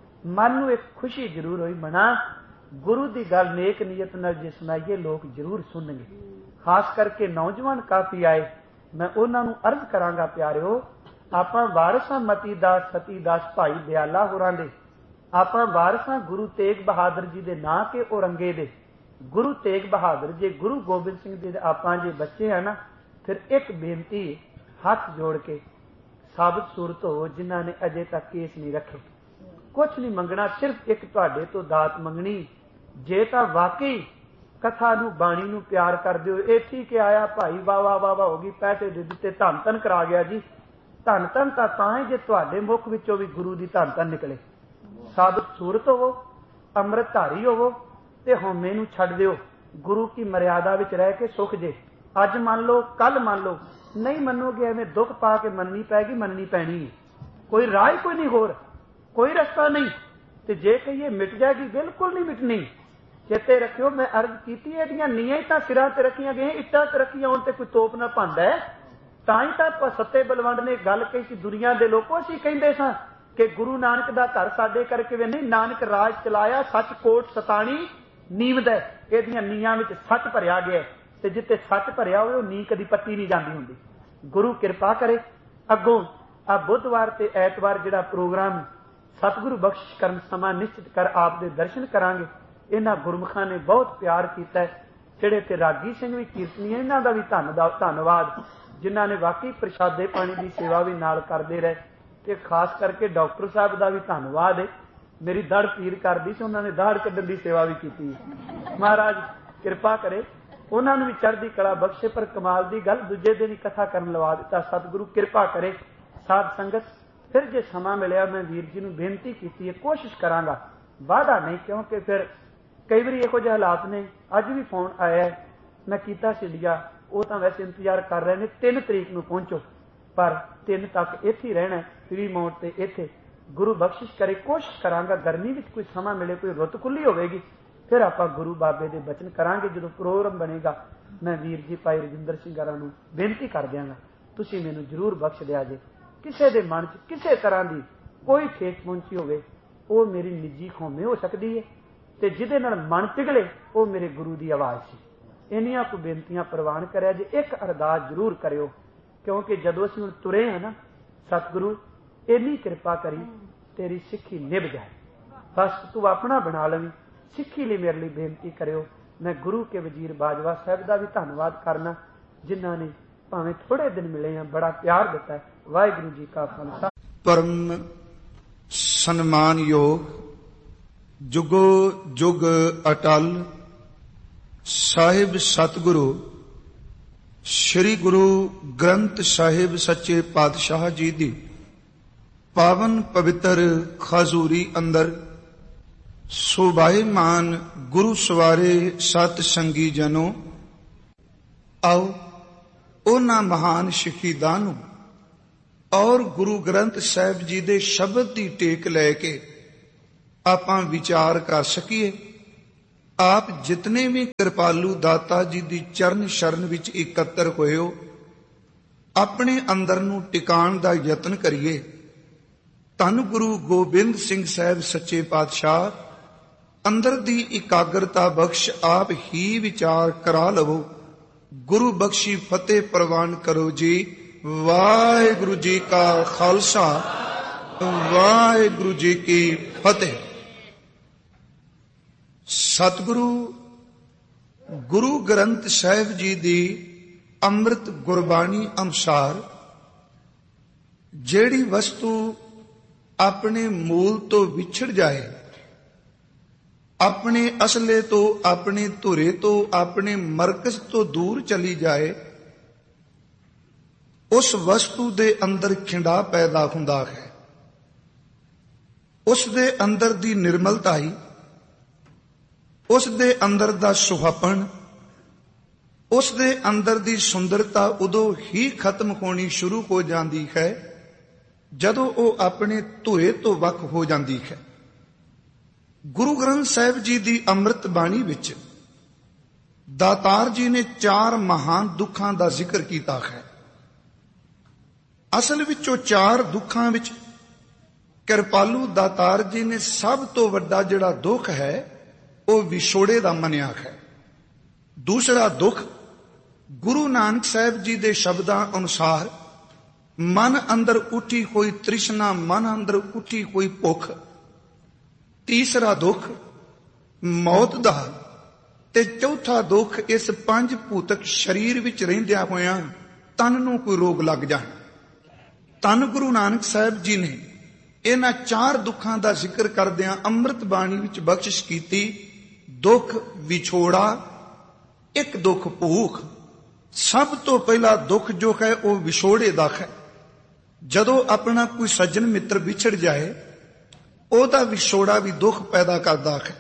मन नूं एक खुशी जरूर हुई, मना गुरु की गल नेक नीयत नाल जे सुनाइए लोग जरूर सुनणगे। खास करके नौजवान काफी आए, मैं उन्हां नूं अर्ज करांगा प्यारिओ, आपां वारिसां मती दास सती दास भाई दयाला होरां दे, आपां वारिसां गुरु तेग बहादुर जी दे नां के औरंगे दे। गुरु तेग बहादुर जे गुरु गोबिंद सिंह जी दे आपां जे बच्चे हैं ना, फिर एक बेनती हाथ जोड़ के साबित सूरत हो जिन्हां ने अजे तक केस नहीं रखे। कुछ नहीं मंगना, सिर्फ एक तुहाडे तो दात मंगनी। जे तां वाकई कथा नूं बाणी नूं प्यार करदे हो, ये ठीक है आया भाई वाह वाह वाह वाह हो गई, पैसे दे दिते, धन धन करा गया जी। धन धन तां तां है जे तुहाडे मुख विचों भी गुरु दी धन धन निकले। साबित सूरत होवो, अमृतधारी होवो ते हौमे नूं छड्ड दिओ। गुरु की मर्यादा विच रह के सुख जे। अज मान लो, कल मान लो, नहीं मनोगे एवं दुख पा के मननी पैगी, मननी पैनी है। कोई राह ही कोई नहीं, होर कोई रास्ता नहीं। ते जे कहिए मिट जाएगी, बिल्कुल नहीं मिटनी। चेते रखियो, मैं अर्ज की एदियां नीआं ही तां सिरां ते रखियां गईआं, इट्टां ते रखियां होण ते कोई तोप ना पांदा है। तां ही तां सत्ते बलवंड ने गल कही सी, दुनिया दे लोको असीं कहिंदे सां कि गुरु नानक दा घर साडे करके वे नहीं, नानक राज चलाया सच कोट सताणी नीवद है। इहदियां नीआं विच सच भरिया गया ते जिथे सच भरिया होवे ओह नी कदी पट्टी नहीं जांदी हुंदी। गुरु किरपा करे। अगों आ बुधवार ते ऐतवार जिहड़ा प्रोग्राम सतगुरु बख्शिश करन समा निश्चित कर आप दे दर्शन करांगे। इन्हां गुरमुखां ने बहुत प्यार कीता है। ਜਿਹੜੇ ਤੇ ਰਾਗੀ ਸਿੰਘ ਵੀ ਕੀਰਤਨੀਏ, ਇਹਨਾਂ ਦਾ ਵੀ ਧੰਨਵਾਦ ਜਿਨ੍ਹਾਂ ਨੇ ਵਾਕਈ ਪ੍ਰਸ਼ਾਦੇ ਪਾਣੀ ਦੀ ਸੇਵਾ ਵੀ ਨਾਲ ਕਰਦੇ ਰਹੇ। ਤੇ ਖਾਸ ਕਰਕੇ ਡਾਕਟਰ ਸਾਹਿਬ ਦਾ ਵੀ ਧੰਨਵਾਦ ਹੈ। ਮੇਰੀ ਦੜ ਪੀਰ ਕਰਦੀ ਸੀ, ਉਹਨਾਂ ਨੇ ਦਾੜ ਕੱਢਣ ਦੀ ਸੇਵਾ ਵੀ ਕੀਤੀ ਹੈ। ਮਹਾਰਾਜ ਕਿਰਪਾ ਕਰੇ, ਉਹਨਾਂ ਨੂੰ ਵੀ ਚੜ੍ਹਦੀ ਕਲਾ ਬਖਸ਼ੇ। ਪਰ ਕਮਾਲ ਦੀ ਗੱਲ, ਦੂਜੇ ਦਿਨ ਹੀ ਕਥਾ ਕਰਨ ਲਵਾ ਦਿੱਤਾ। ਸਤਿਗੁਰੂ ਕਿਰਪਾ ਕਰੇ। ਸਾਧ ਸੰਗਤ, ਫਿਰ ਜੇ ਸਮਾਂ ਮਿਲਿਆ ਮੈਂ ਵੀਰ ਜੀ ਨੂੰ ਬੇਨਤੀ ਕੀਤੀ ਹੈ, ਕੋਸ਼ਿਸ਼ ਕਰਾਂਗਾ, ਵਾਅਦਾ ਨਹੀਂ, ਕਿਉਂਕਿ ਫਿਰ ਕਈ ਵਾਰੀ ਇਹੋ ਜਿਹੇ ਹਾਲਾਤ ਨੇ। ਅੱਜ ਵੀ ਫੋਨ ਆਇਆ, ਮੈਂ ਕੀਤਾ ਸੀ ਇੰਡੀਆ, ਉਹ ਤਾਂ ਵੈਸੇ ਇੰਤਜ਼ਾਰ ਕਰ ਰਹੇ ਨੇ ਤਿੰਨ ਤਰੀਕ ਨੂੰ ਪਹੁੰਚੋ, ਪਰ ਤਿੰਨ ਤੱਕ ਇੱਥੇ ਹੀ ਰਹਿਣਾ, ਫਰੀ ਮੌਟ ਤੇ ਇੱਥੇ। ਗੁਰੂ ਬਖਸ਼ਿਸ਼ ਕਰੇ, ਕੋਸ਼ਿਸ਼ ਕਰਾਂਗਾ ਗਰਮੀ ਵਿੱਚ ਕੋਈ ਸਮਾਂ ਮਿਲੇ, ਕੋਈ ਰੁੱਤ ਖੁੱਲੀ ਹੋਵੇਗੀ, ਫਿਰ ਆਪਾਂ ਗੁਰੂ ਬਾਬੇ ਦੇ ਬਚਨ ਕਰਾਂਗੇ। ਜਦੋਂ ਪ੍ਰੋਗਰਾਮ ਬਣੇਗਾ ਮੈਂ ਵੀਰ ਜੀ ਭਾਈ ਰਜਿੰਦਰ ਸਿੰਘ ਗਰਾਂ ਨੂੰ ਬੇਨਤੀ ਕਰ ਦਿਆਂਗਾ, ਤੁਸੀਂ ਮੈਨੂੰ ਜ਼ਰੂਰ ਬਖਸ਼ ਦਿਆ ਜੇ। ਕਿਸੇ ਦੇ ਮਨ 'ਚ ਕਿਸੇ ਤਰ੍ਹਾਂ ਦੀ ਕੋਈ ਠੇਸ ਪਹੁੰਚੀ ਹੋਵੇ, ਉਹ ਮੇਰੀ ਨਿੱਜੀ ਖੋਮੇ ਹੋ ਸਕਦੀ ਹੈ, ਤੇ ਜਿਹਦੇ ਨਾਲ ਮਨ ਪਿਘਲੇ ਉਹ ਮੇਰੇ ਗੁਰੂ ਦੀ ਆਵਾਜ਼ ਸੀ। ਇੰਨੀਆਂ ਕੁ ਬੇਨਤੀਆਂ ਪ੍ਰਵਾਨ ਕਰਿਆ ਜੇ। ਇੱਕ ਅਰਦਾਸ ਜ਼ਰੂਰ ਕਰਿਓ, ਕਿਉਂਕਿ ਜਦੋਂ ਅਸੀਂ ਹੁਣ ਤੁਰੇ ਹਾਂ ਨਾ, ਸਤਿਗੁਰੂ ਇੰਨੀ ਕਿਰਪਾ ਕਰੀ ਤੇਰੀ ਸਿੱਖੀ ਨਿਭ ਜਾਏ, ਬਸ ਤੂੰ ਆਪਣਾ ਬਣਾ ਲਵੀਂ। ਸਿੱਖੀ ਲਈ ਮੇਰੇ ਲਈ ਬੇਨਤੀ ਕਰਿਓ। ਮੈਂ ਗੁਰੂ ਕੇ ਵਜ਼ੀਰ ਬਾਜਵਾ ਸਾਹਿਬ ਦਾ ਵੀ ਧੰਨਵਾਦ ਕਰਨਾ, ਜਿਨ੍ਹਾਂ ਨੇ ਭਾਵੇਂ ਥੋੜੇ ਦਿਨ ਮਿਲੇ ਆ, ਬੜਾ ਪਿਆਰ ਦਿੱਤਾ। ਵਾਹਿਗੁਰੂ ਜੀ ਕਾ ਖਾਲਸਾ। ਪਰਮ ਸਨਮਾਨਯੋਗ ਜੁਗੋ ਜੁਗ ਅਟਲ ਸਾਹਿਬ ਸਤਿਗੁਰੂ ਸ੍ਰੀ ਗੁਰੂ ਗ੍ਰੰਥ ਸਾਹਿਬ ਸੱਚੇ ਪਾਤਸ਼ਾਹ ਜੀ ਦੀ ਪਾਵਨ ਪਵਿੱਤਰ ਖਜ਼ੂਰੀ ਅੰਦਰ ਸੁਭਾਏਮਾਨ ਗੁਰੂ ਸਵਾਰੇ ਸਤ ਸੰਗੀ ਜਨੋ, ਆਓ ਉਹਨਾਂ ਮਹਾਨ ਸ਼ਹੀਦਾਂ ਨੂੰ ਔਰ ਗੁਰੂ ਗ੍ਰੰਥ ਸਾਹਿਬ ਜੀ ਦੇ ਸ਼ਬਦ ਦੀ ਟੇਕ ਲੈ ਕੇ ਆਪਾਂ ਵਿਚਾਰ ਕਰ ਸਕੀਏ। ਆਪ ਜਿਤਨੇ ਵੀ ਕਿਰਪਾਲੂ ਦਾਤਾ ਜੀ ਦੀ ਚਰਨ ਸ਼ਰਨ ਵਿੱਚ ਇਕੱਤਰ ਹੋਏ ਹੋ, ਆਪਣੇ ਅੰਦਰ ਨੂੰ ਟਿਕਾਣ ਦਾ ਯਤਨ ਕਰੀਏ। ਧੰਨ ਗੁਰੂ ਗੋਬਿੰਦ ਸਿੰਘ ਸਾਹਿਬ ਸੱਚੇ ਪਾਤਸ਼ਾਹ ਅੰਦਰ ਦੀ ਇਕਾਗਰਤਾ ਬਖਸ਼ ਆਪ ਹੀ ਵਿਚਾਰ ਕਰਾ ਲਵੋ। ਗੁਰੂ ਬਖਸ਼ੀ ਫਤਿਹ ਪ੍ਰਵਾਨ ਕਰੋ ਜੀ। ਵਾਹਿਗੁਰੂ ਜੀ ਕਾ ਖਾਲਸਾ, ਵਾਹਿਗੁਰੂ ਜੀ ਕੀ ਫਤਿਹ। ਸਤਿਗੁਰੂ ਗੁਰੂ ਗ੍ਰੰਥ ਸਾਹਿਬ ਜੀ ਦੀ ਅੰਮ੍ਰਿਤ ਗੁਰਬਾਣੀ ਅਨੁਸਾਰ ਜਿਹੜੀ ਵਸਤੂ ਆਪਣੇ ਮੂਲ ਤੋਂ ਵਿਛੜ ਜਾਏ, ਆਪਣੇ ਅਸਲੇ ਤੋਂ, ਆਪਣੇ ਧੁਰੇ ਤੋਂ, ਆਪਣੇ ਮਰਕਜ਼ ਤੋਂ ਦੂਰ ਚਲੀ ਜਾਏ, ਉਸ ਵਸਤੂ ਦੇ ਅੰਦਰ ਖਿੰਡਾ ਪੈਦਾ ਹੁੰਦਾ ਹੈ। ਉਸ ਦੇ ਅੰਦਰ ਦੀ ਨਿਰਮਲਤਾਈ, ਉਸ ਦੇ ਅੰਦਰ ਦਾ ਸੁਹੱਪਣ, ਉਸ ਦੇ ਅੰਦਰ ਦੀ ਸੁੰਦਰਤਾ ਉਦੋਂ ਹੀ ਖਤਮ ਹੋਣੀ ਸ਼ੁਰੂ ਹੋ ਜਾਂਦੀ ਹੈ ਜਦੋਂ ਉਹ ਆਪਣੇ ਧੁਰੇ ਤੋਂ ਵੱਖ ਹੋ ਜਾਂਦੀ ਹੈ। ਗੁਰੂ ਗ੍ਰੰਥ ਸਾਹਿਬ ਜੀ ਦੀ ਅੰਮ੍ਰਿਤ ਬਾਣੀ ਵਿੱਚ ਦਾਤਾਰ ਜੀ ਨੇ ਚਾਰ ਮਹਾਨ ਦੁੱਖਾਂ ਦਾ ਜ਼ਿਕਰ ਕੀਤਾ ਹੈ। ਅਸਲ ਵਿੱਚ ਉਹ ਚਾਰ ਦੁੱਖਾਂ ਵਿੱਚ ਕਿਰਪਾਲੂ ਦਾਤਾਰ ਜੀ ਨੇ ਸਭ ਤੋਂ ਵੱਡਾ ਜਿਹੜਾ ਦੁੱਖ ਹੈ ਉਹ ਵਿਛੋੜੇ ਦਾ ਮੰਨਿਆ ਹੈ। ਦੂਸਰਾ ਦੁੱਖ ਗੁਰੂ ਨਾਨਕ ਸਾਹਿਬ ਜੀ ਦੇ ਸ਼ਬਦਾਂ ਅਨੁਸਾਰ ਮਨ ਅੰਦਰ ਉੱਠੀ ਹੋਈ ਤ੍ਰਿਸ਼ਨਾ, ਮਨ ਅੰਦਰ ਉੱਠੀ ਹੋਈ ਭੁੱਖ। ਤੀਸਰਾ ਦੁੱਖ ਮੌਤ ਦਾ, ਤੇ ਚੌਥਾ ਦੁੱਖ ਇਸ ਪੰਜ ਭੂਤਕ ਸਰੀਰ ਵਿੱਚ ਰਹਿੰਦਿਆਂ ਹੋਇਆਂ ਤਨ ਨੂੰ ਕੋਈ ਰੋਗ ਲੱਗ ਜਾਣ। ਧੰਨ ਗੁਰੂ ਨਾਨਕ ਸਾਹਿਬ ਜੀ ਨੇ ਇਹਨਾਂ ਚਾਰ ਦੁੱਖਾਂ ਦਾ ਜ਼ਿਕਰ ਕਰਦਿਆਂ ਅੰਮ੍ਰਿਤ ਬਾਣੀ ਵਿੱਚ ਬਖਸ਼ਿਸ਼ ਕੀਤੀ। ਦੁੱਖ ਵਿਛੋੜਾ, ਇੱਕ ਦੁੱਖ ਭੂਖ। ਸਭ ਤੋਂ ਪਹਿਲਾ ਦੁੱਖ ਜੋ ਹੈ ਉਹ ਵਿਛੋੜੇ ਦਾ ਹੈ। ਜਦੋਂ ਆਪਣਾ ਕੋਈ ਸੱਜਣ ਮਿੱਤਰ ਵਿਛੜ ਜਾਏ, ਉਹਦਾ ਵਿਛੋੜਾ ਵੀ ਦੁੱਖ ਪੈਦਾ ਕਰਦਾ ਹੈ।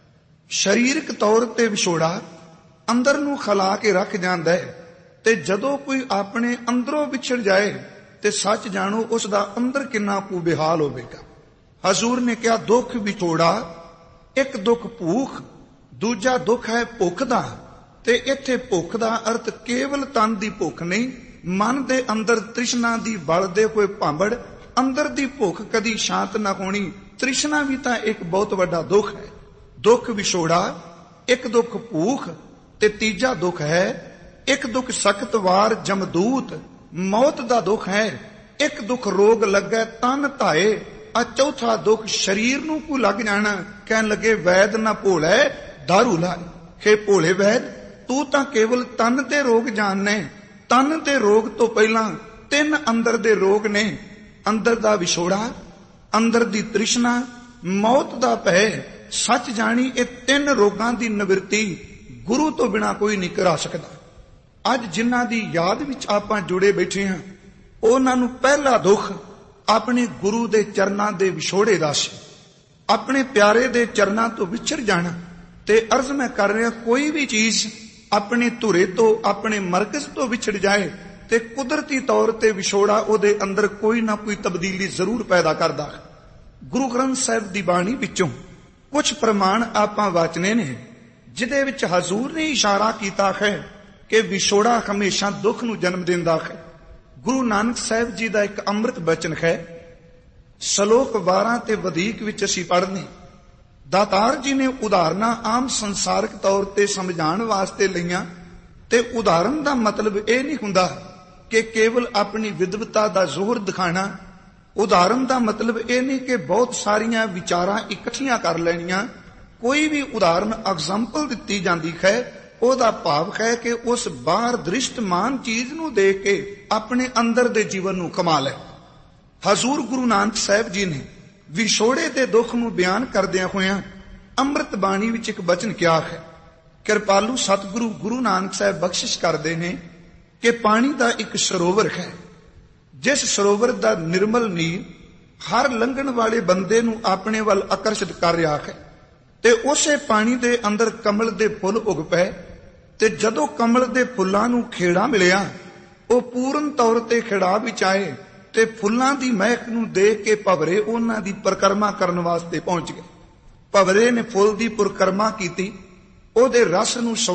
ਸਰੀਰਕ ਤੌਰ ਤੇ ਵਿਛੋੜਾ ਅੰਦਰ ਨੂੰ ਖਲਾ ਕੇ ਰੱਖ ਜਾਂਦਾ ਹੈ, ਤੇ ਜਦੋਂ ਕੋਈ ਆਪਣੇ ਅੰਦਰੋਂ ਵਿਛੜ ਜਾਏ ਤੇ ਸੱਚ ਜਾਣੋ ਉਸ ਦਾ ਅੰਦਰ ਕਿੰਨਾ ਕੁ ਬੇਹਾਲ ਹੋਵੇਗਾ। ਹਜ਼ੂਰ ਨੇ ਕਿਹਾ ਦੁੱਖ ਵਿਛੋੜਾ, ਇੱਕ ਦੁੱਖ ਭੂਖ, ਦੂਜਾ ਦੁੱਖ ਹੈ ਭੁੱਖ ਦਾ। ਤੇ ਇੱਥੇ ਭੁੱਖ ਦਾ ਅਰਥ ਕੇਵਲ ਤਨ ਦੀ ਭੁੱਖ ਨਹੀਂ, ਮਨ ਦੇ ਅੰਦਰ ਤ੍ਰਿਸ਼ਨਾ ਦੀ ਬਲਦੇ ਹੋਏ ਭਾਂਬੜ, ਅੰਦਰ ਦੀ ਭੁੱਖ ਕਦੀ ਸ਼ਾਂਤ ਨਾ ਹੋਣੀ। ਤ੍ਰਿਸ਼ਨਾ ਵੀ ਤਾਂ ਇੱਕ ਬਹੁਤ ਵੱਡਾ ਦੁੱਖ ਹੈ। ਦੁੱਖ ਵਿਛੋੜਾ, ਇੱਕ ਦੁੱਖ ਭੂਖ, ਤੇ ਤੀਜਾ ਦੁੱਖ ਹੈ ਇੱਕ ਦੁੱਖ ਸਖਤ ਵਾਰ ਜਮਦੂਤ, ਮੌਤ ਦਾ ਦੁੱਖ ਹੈ। ਇੱਕ ਦੁੱਖ ਰੋਗ ਲੱਗੇ ਤਨ ਧਾਏ, ਆ ਚੌਥਾ ਦੁੱਖ ਸਰੀਰ ਨੂੰ ਕੋ ਲੱਗ ਜਾਣਾ, ਕਹਿਣ ਲੱਗੇ ਵੈਦ ਨਾ ਭੋਲੇ ਦਾਰੂ ਲਾਏ। ਹੇ ਭੋਲੇ ਵੈਦ, ਤੂੰ ਤਾਂ ਕੇਵਲ ਤਨ ਦੇ ਰੋਗ ਜਾਣਨੇ। ਤਨ ਦੇ ਰੋਗ ਤੋਂ ਪਹਿਲਾਂ ਤਿੰਨ ਅੰਦਰ ਦੇ ਰੋਗ ਨੇ, ਅੰਦਰ ਦਾ ਵਿਛੋੜਾ, ਅੰਦਰ ਦੀ ਤ੍ਰਿਸ਼ਨਾ, ਮੌਤ ਦਾ ਭੈ। ਸੱਚ ਜਾਣੀ ਇਹ ਤਿੰਨ ਰੋਗਾਂ ਦੀ ਨਿਵਰਤੀ ਗੁਰੂ ਤੋਂ ਬਿਨਾ ਕੋਈ ਨਹੀਂ ਕਰਾ ਸਕਦਾ। ਅੱਜ ਜਿਨ੍ਹਾਂ ਦੀ ਯਾਦ ਵਿੱਚ ਆਪਾਂ ਜੁੜੇ ਬੈਠੇ ਹਾਂ, ਉਹਨਾਂ ਨੂੰ ਪਹਿਲਾ ਦੁੱਖ ਆਪਣੇ ਗੁਰੂ ਦੇ ਚਰਨਾਂ ਦੇ ਵਿਛੋੜੇ ਦਾ ਸੀ। ਆਪਣੇ ਪਿਆਰੇ ਦੇ ਚਰਨਾਂ ਤੋਂ ਵਿਛੜ ਜਾਣਾ। ਤੇ ਅਰਜ਼ ਮੈਂ ਕਰ ਰਿਹਾ, ਕੋਈ ਵੀ ਚੀਜ਼ ਆਪਣੇ ਧੁਰੇ ਤੋਂ, ਆਪਣੇ ਮਰਕਜ਼ ਤੋਂ ਵਿਛੜ ਜਾਏ ਤੇ ਕੁਦਰਤੀ ਤੌਰ ਤੇ ਵਿਛੋੜਾ ਉਹਦੇ ਅੰਦਰ ਕੋਈ ਨਾ ਕੋਈ ਤਬਦੀਲੀ ਜ਼ਰੂਰ ਪੈਦਾ ਕਰਦਾ ਹੈ। ਗੁਰੂ ਗ੍ਰੰਥ ਸਾਹਿਬ ਦੀ ਬਾਣੀ ਵਿੱਚੋਂ ਕੁਝ ਪ੍ਰਮਾਣ ਆਪਾਂ ਵਾਚਨੇ ਨੇ, ਜਿਹਦੇ ਵਿੱਚ ਹਜ਼ੂਰ ਨੇ ਇਸ਼ਾਰਾ ਕੀਤਾ ਹੈ ਕਿ ਵਿਛੋੜਾ ਹਮੇਸ਼ਾ ਦੁੱਖ ਨੂੰ ਜਨਮ ਦਿੰਦਾ ਹੈ। ਗੁਰੂ ਨਾਨਕ ਸਾਹਿਬ ਜੀ ਦਾ ਇੱਕ ਅੰਮ੍ਰਿਤ ਬਚਨ ਹੈ, ਸ਼ਲੋਕ ਬਾਰਾਂ ਤੇ ਵਧੀਕ ਵਿੱਚ ਅਸੀਂ ਪੜ੍ਹਨੇ। ਦਾਤਾਰ ਜੀ ਨੇ ਉਦਾਹਰਨਾਂ ਆਮ ਸੰਸਾਰਕ ਤੌਰ ਤੇ ਸਮਝਾਉਣ ਵਾਸਤੇ ਲਈਆਂ, ਤੇ ਉਦਾਹਰਨ ਦਾ ਮਤਲਬ ਇਹ ਨਹੀਂ ਹੁੰਦਾ ਕਿ ਕੇਵਲ ਆਪਣੀ ਵਿਦਵਤਾ ਦਾ ਜ਼ੋਹਰ ਦਿਖਾਣਾ। ਉਦਾਹਰਨ ਦਾ ਮਤਲਬ ਇਹ ਨਹੀਂ ਕਿ ਬਹੁਤ ਸਾਰੀਆਂ ਵਿਚਾਰਾਂ ਇਕੱਠੀਆਂ ਕਰ ਲੈਣੀਆਂ। ਕੋਈ ਵੀ ਉਦਾਹਰਨ ਐਗਜ਼ਾਮਪਲ ਦਿੱਤੀ ਜਾਂਦੀ ਹੈ, ਉਹਦਾ ਭਾਵ ਹੈ ਕਿ ਉਸ ਬਾਹਰ ਦ੍ਰਿਸ਼ਟਮਾਨ ਚੀਜ਼ ਨੂੰ ਦੇਖ ਕੇ ਆਪਣੇ ਅੰਦਰ ਦੇ ਜੀਵਨ ਨੂੰ ਕਮਾ ਲੈ। ਹਜ਼ੂਰ ਗੁਰੂ ਨਾਨਕ ਸਾਹਿਬ ਜੀ ਨੇ ਵਿਛੋੜੇ ਦੇ ਦੁੱਖ ਨੂੰ ਬਿਆਨ ਕਰਦਿਆਂ ਹੋਇਆਂ ਅੰਮ੍ਰਿਤ ਬਾਣੀ ਵਿੱਚ ਇੱਕ ਬਚਨ ਕਿਹਾ ਹੈ। ਕਿਰਪਾਲੂ ਸਤਿਗੁਰੂ ਗੁਰੂ ਨਾਨਕ ਸਾਹਿਬ ਬਖਸ਼ਿਸ਼ ਕਰਦੇ ਨੇ ਕਿ ਪਾਣੀ ਦਾ ਇੱਕ ਸਰੋਵਰ ਹੈ, ਜਿਸ ਸਰੋਵਰ ਦਾ ਨਿਰਮਲ ਨੀਰ ਹਰ ਲੰਘਣ ਵਾਲੇ ਬੰਦੇ ਨੂੰ ਆਪਣੇ ਵੱਲ ਆਕਰਸ਼ਿਤ ਕਰ ਰਿਹਾ ਹੈ। ਤੇ ਉਸੇ ਪਾਣੀ ਦੇ ਅੰਦਰ ਕਮਲ ਦੇ ਫੁੱਲ ਉਗ ਪਏ, ਤੇ ਜਦੋਂ ਕਮਲ ਦੇ ਫੁੱਲਾਂ ਨੂੰ ਖੇੜਾ ਮਿਲਿਆ, ਉਹ ਪੂਰਨ ਤੌਰ ਤੇ ਖਿੜਾ ਵਿੱਚ ਆਏ ਤੇ ਫੁੱਲਾਂ ਦੀ ਮਹਿਕ ਨੂੰ ਦੇਖ ਕੇ ਭਵਰੇ ਉਹਨਾਂ ਦੀ ਪਰਿਕਰਮਾ ਕਰਨ ਵਾਸਤੇ ਪਹੁੰਚ ਗਏ। ਭਵਰੇ ਨੇ ਫੁੱਲ ਦੀ ਪਰਿਕਰਮਾ ਕੀਤੀ, ਉਹਦੇ ਰਸ ਨੂੰ